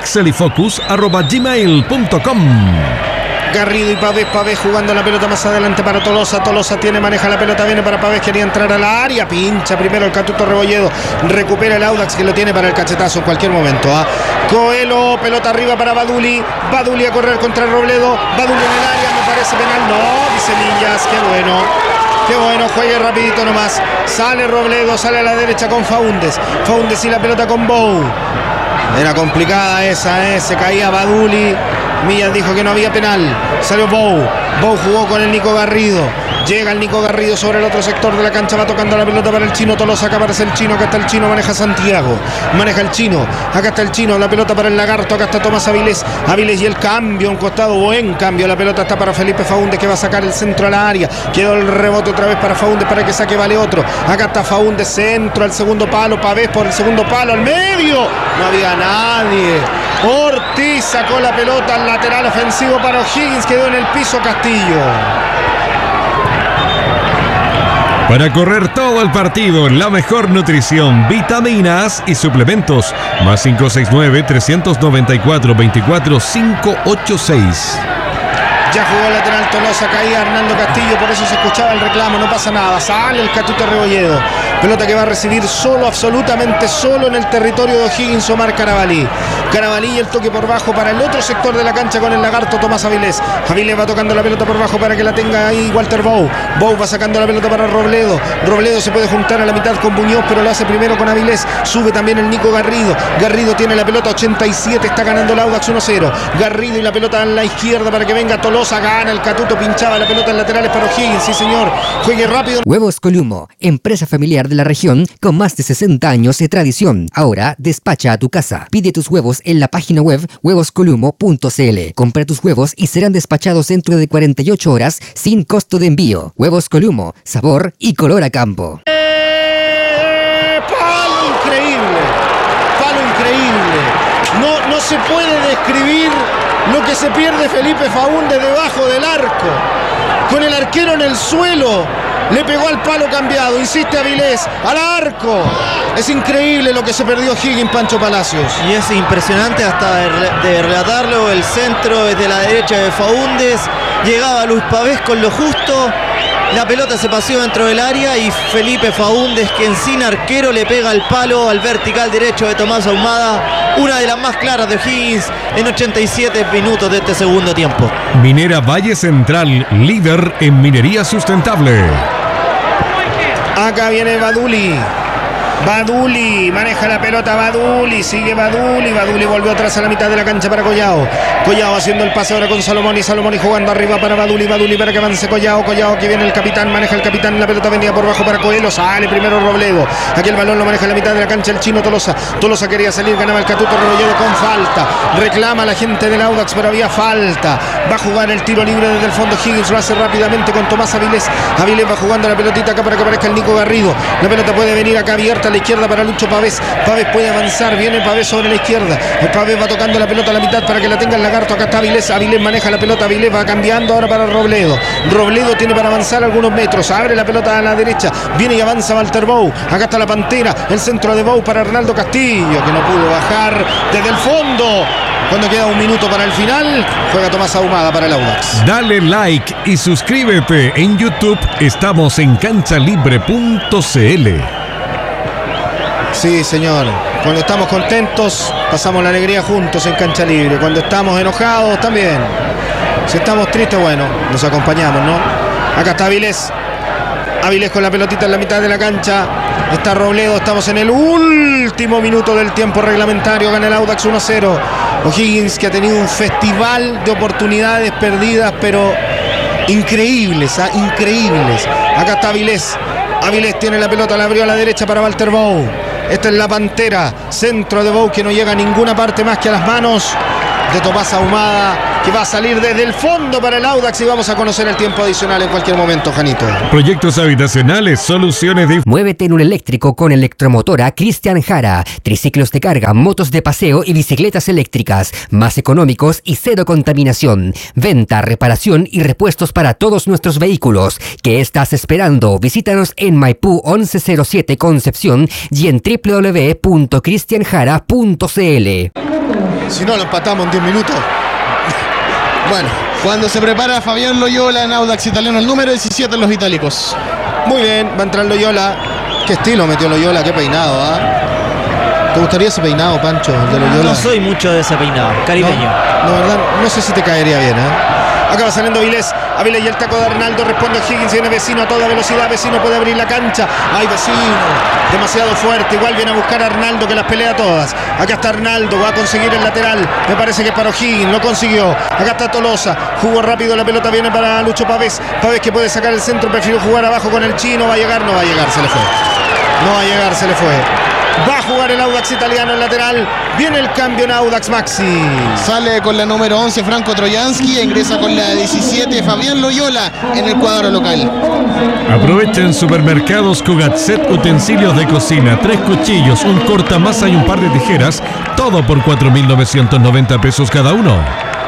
pixelyfocus@gmail.com. Garrido y Pavés jugando la pelota más adelante para Tolosa. Tolosa maneja la pelota, viene para Pavés, quería entrar a la área, pincha primero el Catuto Rebolledo, recupera el Audax que lo tiene para el cachetazo en cualquier momento. Coelho, pelota arriba para Baduli. Baduli a correr contra Robledo. Baduli en el área, me parece penal. No, dice Millas, qué bueno, juegue rapidito nomás. Sale Robledo, sale a la derecha con Faúndez. Faúndez y la pelota con Bou. Era complicada esa, se caía Baduli. Millas dijo que no había penal. Salió Bou. Bou jugó con el Nico Garrido. Llega el Nico Garrido sobre el otro sector de la cancha. Va tocando la pelota para el Chino Tolosa. Acá aparece el Chino. Acá está el Chino. Maneja Santiago. Maneja el Chino. Acá está el Chino. La pelota para el Lagarto. Acá está Tomás Avilés. Avilés y el cambio. Un costado. Buen cambio. La pelota está para Felipe Faúndez, que va a sacar el centro a la área. Quedó el rebote otra vez para Faúndez para que saque vale otro. Acá está Faúndez. Centro al segundo palo. Pavés por el segundo palo. Al medio. No había nadie. Ortiz sacó la pelota al lateral ofensivo para O'Higgins. Quedó en el piso Castillo. Para correr todo el partido, la mejor nutrición, vitaminas y suplementos. Más 569-394-24-586. Ya jugó el lateral Tolosa, caía Hernando Castillo, por eso se escuchaba el reclamo, no pasa nada. Sale el Catuto Rebolledo. Pelota que va a recibir solo, absolutamente solo en el territorio de O'Higgins, Omar Carabalí. Carabalí y el toque por bajo para el otro sector de la cancha con el Lagarto Tomás Avilés. Avilés va tocando la pelota por bajo para que la tenga ahí Walter Bou. Bou va sacando la pelota para Robledo. Robledo se puede juntar a la mitad con Muñoz, pero lo hace primero con Avilés. Sube también el Nico Garrido. Garrido tiene la pelota, 87, está ganando el Audax 1-0. Garrido y la pelota a la izquierda para que venga Tolosa. Gana el Catuto, pinchaba la pelota en laterales para O'Higgins, sí señor. Juegue rápido. Huevos Columo, empresa familiar de la región con más de 60 años de tradición. Ahora despacha a tu casa. Pide tus huevos en la página web huevoscolumo.cl. Compra tus huevos y serán despachados dentro de 48 horas sin costo de envío. Huevos Columo, sabor y color a campo. Palo increíble. No se puede describir lo que se pierde Felipe Faúndez debajo del arco. Con el arquero en el suelo. Le pegó al palo cambiado. Insiste Avilés. Al arco. Es increíble lo que se perdió O'Higgins, Pancho Palacios. Y es impresionante hasta de relatarlo. El centro desde la derecha de Faúndez. Llegaba Luis Pavés con lo justo. La pelota se paseó dentro del área y Felipe Faúndez, quien sin arquero le pega al palo al vertical derecho de Tomás Ahumada. Una de las más claras de O'Higgins en 87 minutos de este segundo tiempo. Minera Valle Central, líder en minería sustentable. Acá viene Baduli. Baduli, maneja la pelota Baduli, sigue Baduli volvió atrás a la mitad de la cancha para Collao haciendo el pase ahora con Salomón y jugando arriba para Baduli para que avance Collao que viene el capitán, maneja el capitán, la pelota venía por bajo para Coelho, sale primero Robledo, aquí el balón lo maneja a la mitad de la cancha el chino Tolosa quería salir, ganaba el Catuto Rebolledo con falta, reclama la gente del Audax, pero había falta, va a jugar el tiro libre desde el fondo, Higgins lo hace rápidamente con Tomás Avilés va jugando la pelotita acá para que aparezca el Nico Garrido, la pelota puede venir acá abierta a la izquierda para Lucho Pavés puede avanzar, viene Pavés sobre la izquierda, el Pavés va tocando la pelota a la mitad para que la tenga el Lagarto, acá está Avilés maneja la pelota, Avilés va cambiando ahora para Robledo tiene para avanzar algunos metros, abre la pelota a la derecha, viene y avanza Walter Bou, acá está la Pantera, el centro de Bou para Arnaldo Castillo, que no pudo bajar desde el fondo. Cuando queda un minuto para el final, juega Tomás Ahumada para el Audax. Dale like y suscríbete. En YouTube estamos en canchalibre.cl. Sí, señor. Cuando estamos contentos, pasamos la alegría juntos en Cancha Libre. Cuando estamos enojados, también. Si estamos tristes, bueno, nos acompañamos, ¿no? Acá está Avilés con la pelotita en la mitad de la cancha. Está Robledo, estamos en el último minuto del tiempo reglamentario. Gana el Audax 1-0. O'Higgins, que ha tenido un festival de oportunidades perdidas, pero increíbles, increíbles. Acá está Avilés tiene la pelota, la abrió a la derecha para Walter Bou. Esta es la Pantera, centro de Bou que no llega a ninguna parte más que a las manos de Tomás Ahumada, que va a salir desde el fondo para el Audax y vamos a conocer el tiempo adicional en cualquier momento, Janito. Proyectos habitacionales, soluciones de... Muévete en un eléctrico con Electromotora Cristian Jara. Triciclos de carga, motos de paseo y bicicletas eléctricas. Más económicos y cero contaminación. Venta, reparación y repuestos para todos nuestros vehículos. ¿Qué estás esperando? Visítanos en Maipú 1107 Concepción y en www.cristianjara.cl. Si no, lo empatamos en 10 minutos. Bueno, cuando se prepara Fabián Loyola en Audax Italiano, el número 17 en los itálicos. Muy bien, va a entrar Loyola. Qué estilo metió Loyola, qué peinado, ¿Te gustaría ese peinado, Pancho, el de Loyola? No soy mucho de ese peinado, caribeño. No, verdad, no sé si te caería bien, Acá va saliendo Avilés y el taco de Arnaldo, responde Higgins, viene Vecino a toda velocidad, Vecino puede abrir la cancha, ¡ay, Vecino! Demasiado fuerte, igual viene a buscar a Arnaldo que las pelea todas, acá está Arnaldo, va a conseguir el lateral, me parece que es para Higgins, lo consiguió, acá está Tolosa, jugó rápido, la pelota viene para Lucho Pavés que puede sacar el centro, prefirió jugar abajo con el chino, no va a llegar, se le fue. Va a jugar el Audax Italiano en lateral. Viene el cambio en Audax, Maxi. Sale con la número 11 Franco Trojansky e ingresa con la 17 Fabián Loyola en el cuadro local. Aprovecha en Supermercados Cugatset utensilios de cocina, 3 cuchillos, un cortamasa y un par de tijeras, todo por 4.990 pesos cada uno.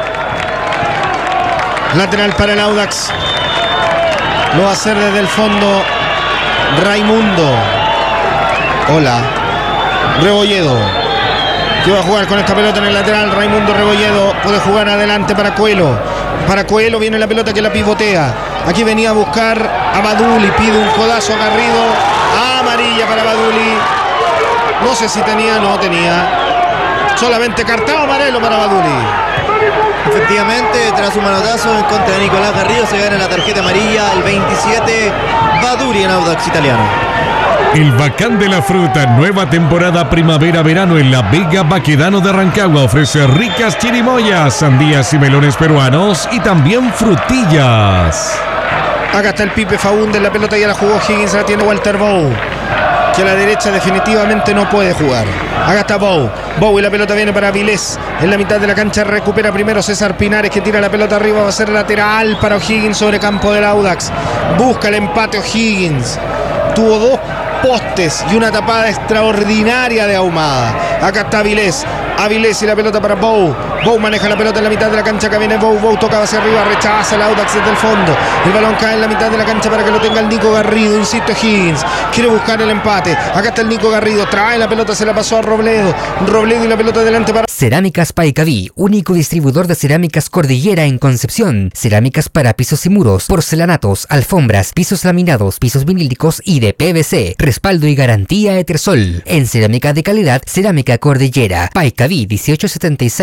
Lateral para el Audax. Lo va a hacer desde el fondo Raimundo. Hola. Rebolledo, que va a jugar con esta pelota en el lateral. Raimundo Rebolledo puede jugar adelante para Coelho. Para Coelho viene la pelota que la pivotea. Aquí venía a buscar a Baduli, pide un codazo a Garrido. Amarilla para Baduli. No sé si tenía, no tenía. Solamente cartón amarelo para Baduli. Efectivamente, tras un manotazo en contra de Nicolás Garrido, se gana la tarjeta amarilla, el 27, Baduri en Audax Italiano. El Bacán de la Fruta, nueva temporada primavera-verano en la Vega Baquedano de Rancagua, ofrece ricas chirimoyas, sandías y melones peruanos y también frutillas. Acá está el Pipe Faúndez, la pelota ya la jugó Higgins, la tiene Walter Bou, que a la derecha definitivamente no puede jugar. Acá está Bou y la pelota viene para Avilés. En la mitad de la cancha recupera primero César Pinares, que tira la pelota arriba, va a ser lateral para O'Higgins sobre campo del Audax. Busca el empate O'Higgins. Tuvo 2 postes y una tapada extraordinaria de Ahumada. Acá está Avilés y la pelota para Bou maneja la pelota en la mitad de la cancha, que viene Bou toca hacia arriba, rechaza el Audax desde el fondo, el balón cae en la mitad de la cancha para que lo tenga el Nico Garrido, insiste Higgins, quiere buscar el empate, acá está el Nico Garrido, trae la pelota, se la pasó a Robledo y la pelota delante para... Cerámicas Paicaví, único distribuidor de cerámicas Cordillera en Concepción. Cerámicas para pisos y muros, porcelanatos, alfombras, pisos laminados, pisos vinílicos y de PVC. Respaldo y garantía Etersol. En cerámica de calidad, Cerámica Cordillera. Paicaví 1876, teléfono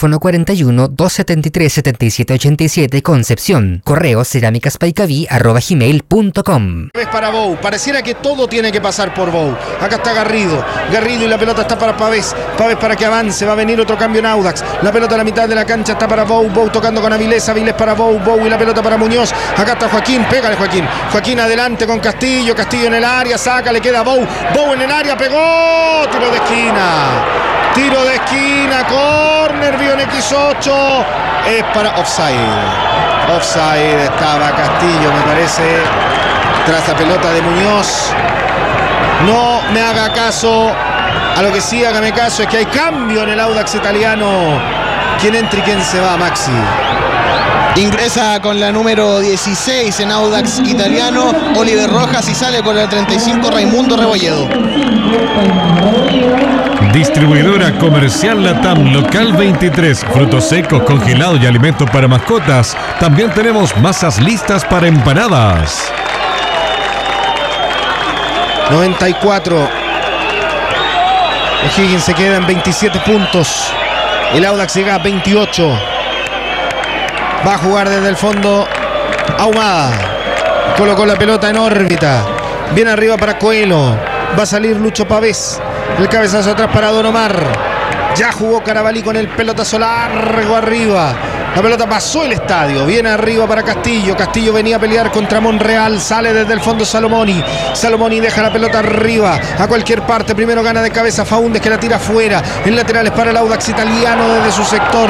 Teléfono 41 273 7787 Concepción. Correo cerámicaspaicaví@gmail.com. Es para Bou. Pareciera que todo tiene que pasar por Bou. Acá está Garrido. Garrido y la pelota está para Pavés. Pavés para que avance. Va a venir otro cambio en Audax. La pelota a la mitad de la cancha está para Bou. Bou tocando con Avilés. Avilés para Bou. Bou y la pelota para Muñoz. Acá está Joaquín. Pégale Joaquín. Joaquín adelante con Castillo. Castillo en el área. Saca. Le queda Bou. Bou en el área. Pegó. Tiro de esquina. Tiro de esquina. Corner. Vio en X8. Es para offside. Offside. Estaba Castillo, me parece. Tras la pelota de Muñoz. No me haga caso. A lo que sí hágame caso es que hay cambio en el Audax italiano. ¿Quién entra y quién se va, Maxi? Ingresa con la número 16 en Audax italiano Oliver Rojas y sale con la 35 Raimundo Rebolledo. Distribuidora Comercial Latam Local 23. Frutos secos, congelados y alimentos para mascotas. También tenemos masas listas para empanadas. 94. O'Higgins se queda en 27 puntos. El Audax llega a 28. Va a jugar desde el fondo Ahumada. Colocó la pelota en órbita. Viene arriba para Coelho. Va a salir Lucho Pavés. El cabezazo atrás para Don Omar. Ya jugó Carabalí con el pelotazo largo arriba. La pelota pasó el estadio. Viene arriba para Castillo. Castillo venía a pelear contra Monreal. Sale desde el fondo Salomoni. Salomoni deja la pelota arriba. A cualquier parte. Primero gana de cabeza Faúndez que la tira afuera. En laterales para el Audax italiano desde su sector.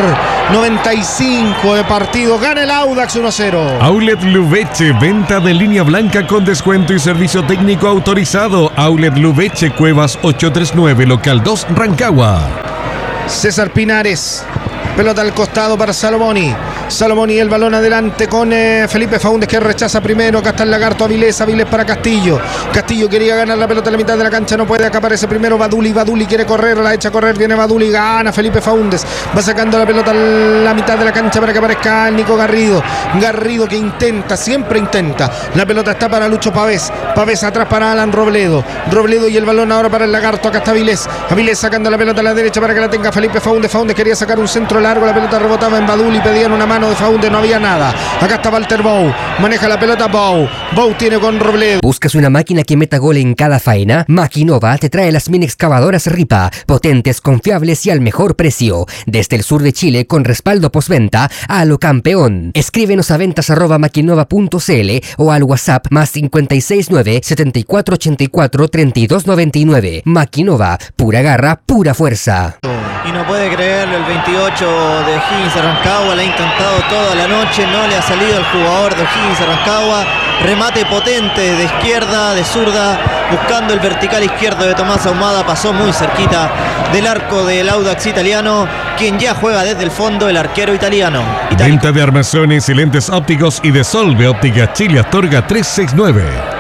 95 de partido. Gana el Audax 1-0. Outlet Lubeche. Venta de línea blanca con descuento y servicio técnico autorizado. Outlet Lubeche Cuevas 839 Local 2 Rancagua. César Pinares. Pelota al costado para Salomoni. Salomoni el balón adelante con Felipe Faúndez que rechaza primero. Acá está el lagarto Avilés. Avilés para Castillo. Castillo quería ganar la pelota a la mitad de la cancha. No puede. Acá aparece primero Baduli. Baduli quiere correr. La echa a correr. Viene Baduli. Gana Felipe Faúndez. Va sacando la pelota a la mitad de la cancha para que aparezca Nico Garrido. Garrido que intenta. Siempre intenta. La pelota está para Lucho Pavés. Pavés atrás para Alan Robledo. Robledo y el balón ahora para el lagarto. Acá está Avilés. Avilés sacando la pelota a la derecha para que la tenga Felipe Faúndez. Faúndez quería sacar un centro largo. La pelota rebotaba en Baduli. Pedían una mano de Faúndez. No había nada. Acá está Walter Bou. Maneja la pelota Bou. Bou tiene con Robledo. ¿Buscas una máquina que meta gol en cada faena? Maquinova te trae las mini excavadoras Ripa, potentes, confiables y al mejor precio. Desde el sur de Chile con respaldo postventa a lo campeón. Escríbenos a ventas@maquinova.cl o al WhatsApp +569 7484 3299. Maquinova, pura garra, pura fuerza. Y no puede creerlo, el 28 de O'Higgins Rancagua, la ha intentado toda la noche, no le ha salido al jugador de O'Higgins Rancagua. Remate potente de izquierda, de zurda, buscando el vertical izquierdo de Tomás Ahumada, pasó muy cerquita del arco del Audax italiano, quien ya juega desde el fondo, el arquero italiano. Venta de armazones y lentes ópticos y de Solve Óptica Chile Astorga 369.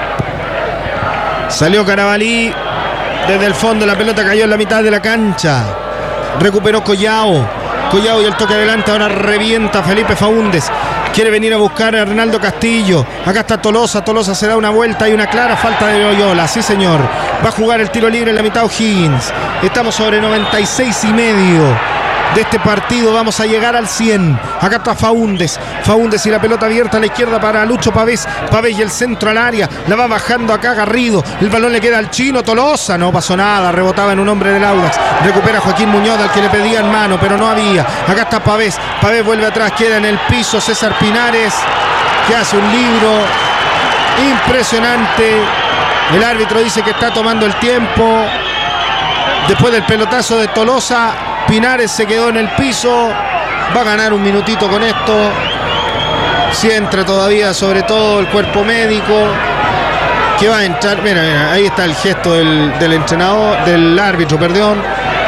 Salió Carabalí desde el fondo. La pelota cayó en la mitad de la cancha. Recuperó Collao. Collao y el toque adelante. Ahora revienta Felipe Faúndez. Quiere venir a buscar a Arnaldo Castillo. Acá está Tolosa. Tolosa se da una vuelta y una clara falta de Loyola. Sí, señor. Va a jugar el tiro libre en la mitad O'Higgins. Estamos sobre 96,5 de este partido. Vamos a llegar al 100. Acá está Faúndez. Faúndez y la pelota abierta a la izquierda para Lucho Pavés. Pavés y el centro al área. La va bajando acá Garrido. El balón le queda al chino Tolosa. No pasó nada. Rebotaba en un hombre del Audax. Recupera Joaquín Muñoz al que le pedían mano, pero no había. Acá está Pavés. Pavés vuelve atrás. Queda en el piso César Pinares, que hace un libro impresionante. El árbitro dice que está tomando el tiempo. Después del pelotazo de Tolosa, Pinares se quedó en el piso. Va a ganar un minutito con esto. Si entra todavía, sobre todo el cuerpo médico, que va a entrar. Mira, ahí está el gesto del entrenador, del árbitro, perdón.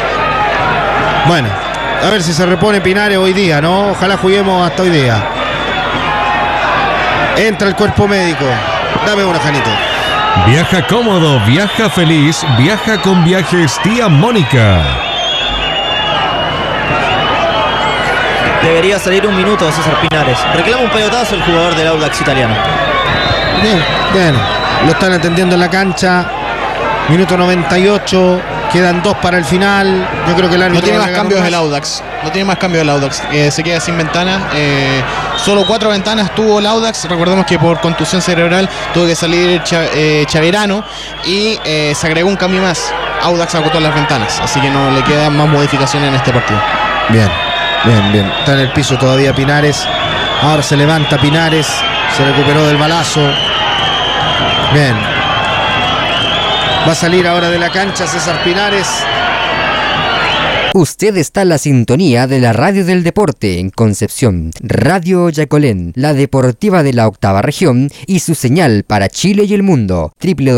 Bueno, a ver si se repone Pinares hoy día, ¿no? Ojalá juguemos hasta hoy día. Entra el cuerpo médico. Dame una, Janito. Viaja cómodo, viaja feliz, viaja con Viajes Tía Mónica. Debería salir un minuto César Pinares. Reclama un pelotazo el jugador del Audax italiano. Bien, bien. Lo están atendiendo en la cancha. Minuto 98. Quedan 2 para el final. Yo creo que el árbitro no tiene más cambios del Audax. No tiene más cambios del Audax. Se queda sin ventana. Solo 4 ventanas tuvo el Audax. Recordemos que por contusión cerebral tuvo que salir Chaverano y se agregó un cambio más. Audax agotó las ventanas, así que no le quedan más modificaciones en este partido. Bien. Está en el piso todavía Pinares. Ahora se levanta Pinares. Se recuperó del balazo. Bien. Va a salir ahora de la cancha César Pinares. Usted está en la sintonía de la Radio del Deporte en Concepción, Radio Yacolén, la deportiva de la octava región y su señal para Chile y el mundo,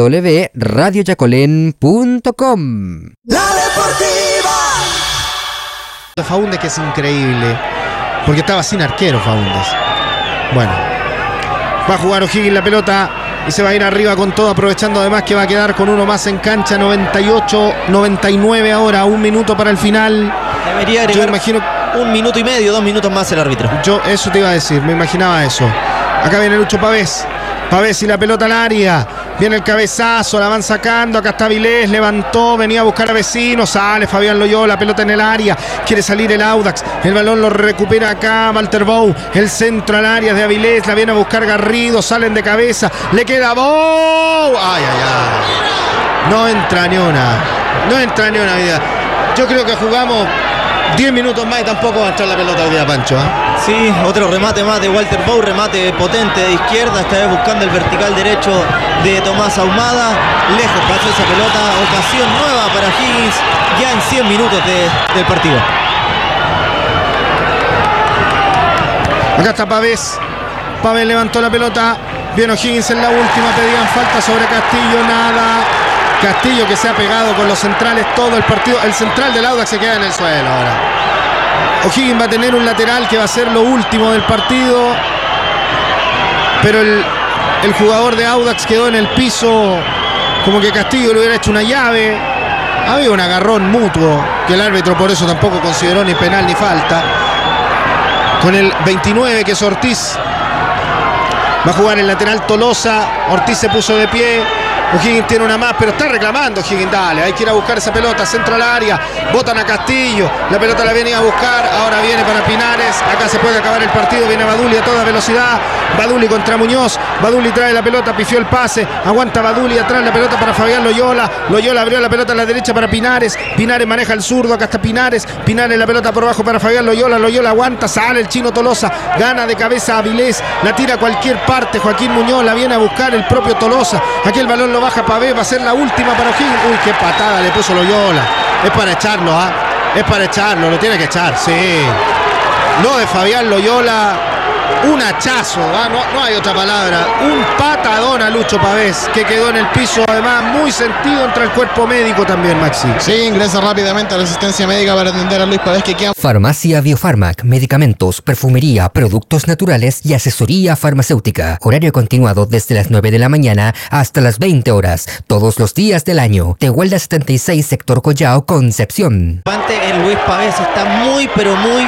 www.radioyacolén.com. La Deportiva. Faúndez, que es increíble, porque estaba sin arquero Faúndez. Bueno, va a jugar O'Higgins la pelota y se va a ir arriba con todo, aprovechando además que va a quedar con uno más en cancha. 98-99 ahora, 1 minuto para el final. Debería agregar, yo imagino, 1 minuto y medio, 2 minutos más el árbitro. Yo eso te iba a decir, me imaginaba eso. Acá viene Lucho Pavés y la pelota al área. Viene el cabezazo, la van sacando. Acá está Avilés, levantó, venía a buscar a Vecino. Sale Fabián Loyola, pelota en el área. Quiere salir el Audax. El balón lo recupera acá Walter Bou. El centro al área de Avilés. La viene a buscar Garrido. Salen de cabeza. Le queda Bou. Ay. No entra ni una vida. Yo creo que jugamos 10 minutos más y tampoco va a entrar la pelota hoy día, Pancho. Sí, otro remate más de Walter Bou, remate potente de izquierda, esta vez buscando el vertical derecho de Tomás Ahumada. Lejos pasó esa pelota, ocasión nueva para Higgins, ya en 100 minutos del partido. Acá está Pavés levantó la pelota, viene Higgins en la última, pedían falta sobre Castillo, nada. Castillo, que se ha pegado con los centrales todo el partido. El central del Audax se queda en el suelo ahora. O'Higgins va a tener un lateral que va a ser lo último del partido, pero el jugador de Audax quedó en el piso, como que Castillo le hubiera hecho una llave. Había un agarrón mutuo que el árbitro por eso tampoco consideró ni penal ni falta. Con el 29, que es Ortiz, va a jugar el lateral Tolosa. Ortiz se puso de pie. O'Higgins tiene una más, pero está reclamando O'Higgins. Dale, hay que ir a buscar esa pelota, centro al área, botan a Castillo, la pelota la viene a buscar, ahora viene para Pinares, acá se puede acabar el partido, viene Baduli a toda velocidad, Baduli contra Muñoz, Baduli trae la pelota, pifió el pase, aguanta Baduli atrás, la pelota para Fabián Loyola abrió la pelota a la derecha para Pinares maneja el zurdo, acá está Pinares la pelota por abajo para Fabián Loyola aguanta, sale el chino Tolosa, gana de cabeza a Avilés, la tira a cualquier parte, Joaquín Muñoz la viene a buscar el propio Tolosa, aquí el balón lo baja Pavés, va a ser la última para O'Higgins. Uy, qué patada le puso Loyola. Es para echarlo, es para echarlo, lo tiene que echar, sí. Lo de Fabián Loyola, un hachazo, no hay otra palabra. Un patadón a Lucho Pavés, que quedó en el piso, además muy sentido entre el cuerpo médico también, Maxi. Sí, ingresa rápidamente a la asistencia médica para atender a Luis Pavés, que queda... Farmacia Biofarmac, medicamentos, perfumería, productos naturales y asesoría farmacéutica. Horario continuado desde las 9 de la mañana hasta las 20 horas, todos los días del año. Tehuelda 76, sector Collao, Concepción. El Luis Pavés está muy, pero muy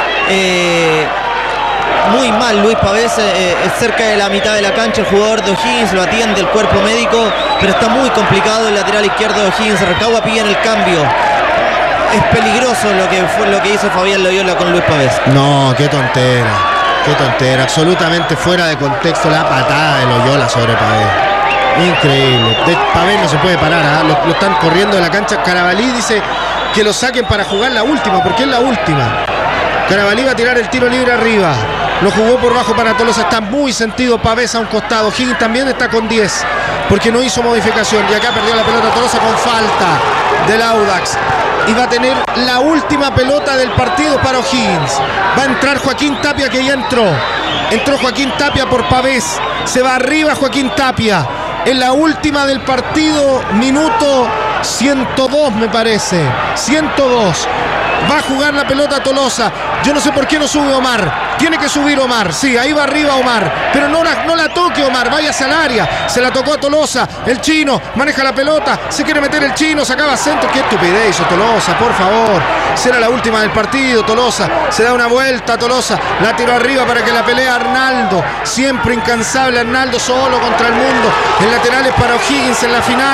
mal. Luis Pavés cerca de la mitad de la cancha, el jugador de O'Higgins lo atiende el cuerpo médico, pero está muy complicado el lateral izquierdo de O'Higgins. Rancagua pide en el cambio. Es peligroso lo que hizo Fabián Loyola con Luis Pavés. No, qué tontera, absolutamente fuera de contexto la patada de Loyola sobre Pavés. Increíble. De Pavés no se puede parar, lo están corriendo de la cancha. Carabalí dice que lo saquen para jugar la última, porque es la última. Carabalí va a tirar el tiro libre arriba. Lo jugó por bajo para Tolosa, está muy sentido Pavés a un costado. Higgins también está con 10, porque no hizo modificación. Y acá perdió la pelota Tolosa con falta del Audax. Y va a tener la última pelota del partido para O'Higgins. Va a entrar Joaquín Tapia, que ya entró. Entró Joaquín Tapia por Pavés. Se va arriba Joaquín Tapia. En la última del partido, minuto 102 me parece. 102. Va a jugar la pelota Tolosa. Yo no sé por qué no sube Omar. Tiene que subir Omar. Sí, ahí va arriba Omar. Pero no la toque Omar. Váyase al área. Se la tocó a Tolosa. El chino maneja la pelota. Se quiere meter el chino. Sacaba centro. Qué estupidez hizo Tolosa, por favor. Será la última del partido. Tolosa se da una vuelta. Tolosa la tiró arriba para que la pelea Arnaldo. Siempre incansable Arnaldo, solo contra el mundo. El lateral es para O'Higgins en la final.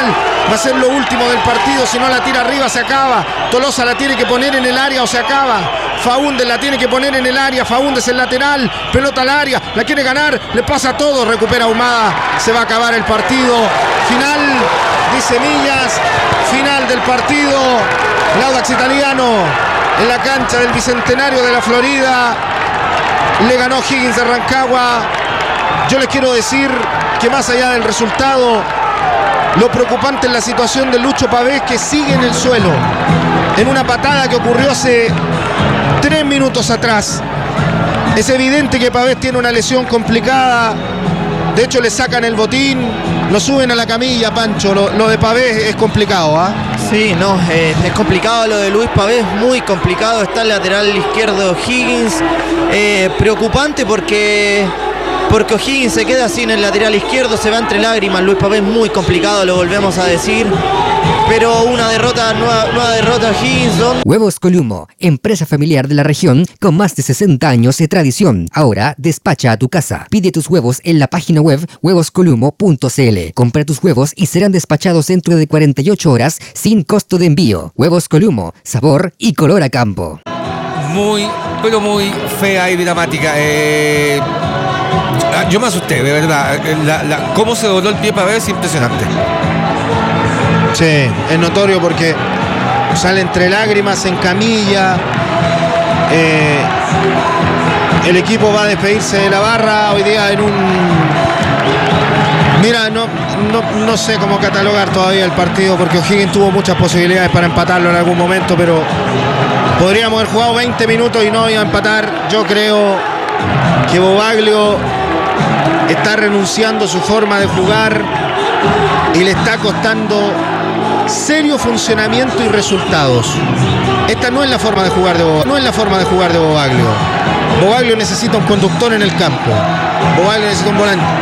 Va a ser lo último del partido. Si no la tira arriba se acaba. Tolosa la tiene que poner en el área o se acaba. Faúndez la tiene que poner en el área. Faúndez el lateral. Pelota al área. La quiere ganar. Le pasa todo. Recupera Ahumada. Se va a acabar el partido. Final, dice Millas. Final del partido. El Audax Italiano en la cancha del Bicentenario de la Florida. Le ganó Higgins de Rancagua. Yo les quiero decir que más allá del resultado, lo preocupante es la situación de Lucho Pavés, que sigue en el suelo en una patada que ocurrió hace 3 minutos atrás. Es evidente que Pavés tiene una lesión complicada. De hecho le sacan el botín, lo suben a la camilla, Pancho. Lo de Pavés es complicado, ¿ah? Sí, no, es complicado lo de Luis Pavés, muy complicado. Está el lateral izquierdo Higgins. Preocupante porque O'Higgins se queda sin el lateral izquierdo, se va entre lágrimas. Luis Pavés, muy complicado, lo volvemos a decir. Pero una derrota, nueva derrota Higgins. Huevos Columo, empresa familiar de la región con más de 60 años de tradición. Ahora despacha a tu casa. Pide tus huevos en la página web huevoscolumo.cl. Compra tus huevos y serán despachados dentro de 48 horas sin costo de envío. Huevos Columo, sabor y color a campo. Muy, pero muy fea y dramática. Yo me asusté, de verdad. Cómo se dobló el pie para ver es impresionante. Sí, es notorio porque sale entre lágrimas, en camilla. El equipo va a despedirse de la barra hoy día en un... Mira, no sé cómo catalogar todavía el partido, porque O'Higgins tuvo muchas posibilidades para empatarlo en algún momento, pero podríamos haber jugado 20 minutos y no iba a empatar. Yo creo que Bobaglio está renunciando a su forma de jugar y le está costando serio funcionamiento y resultados. Esta no es la forma de jugar de Bobaglio. Bobaglio necesita un conductor en el campo. Bobaglio necesita un volante.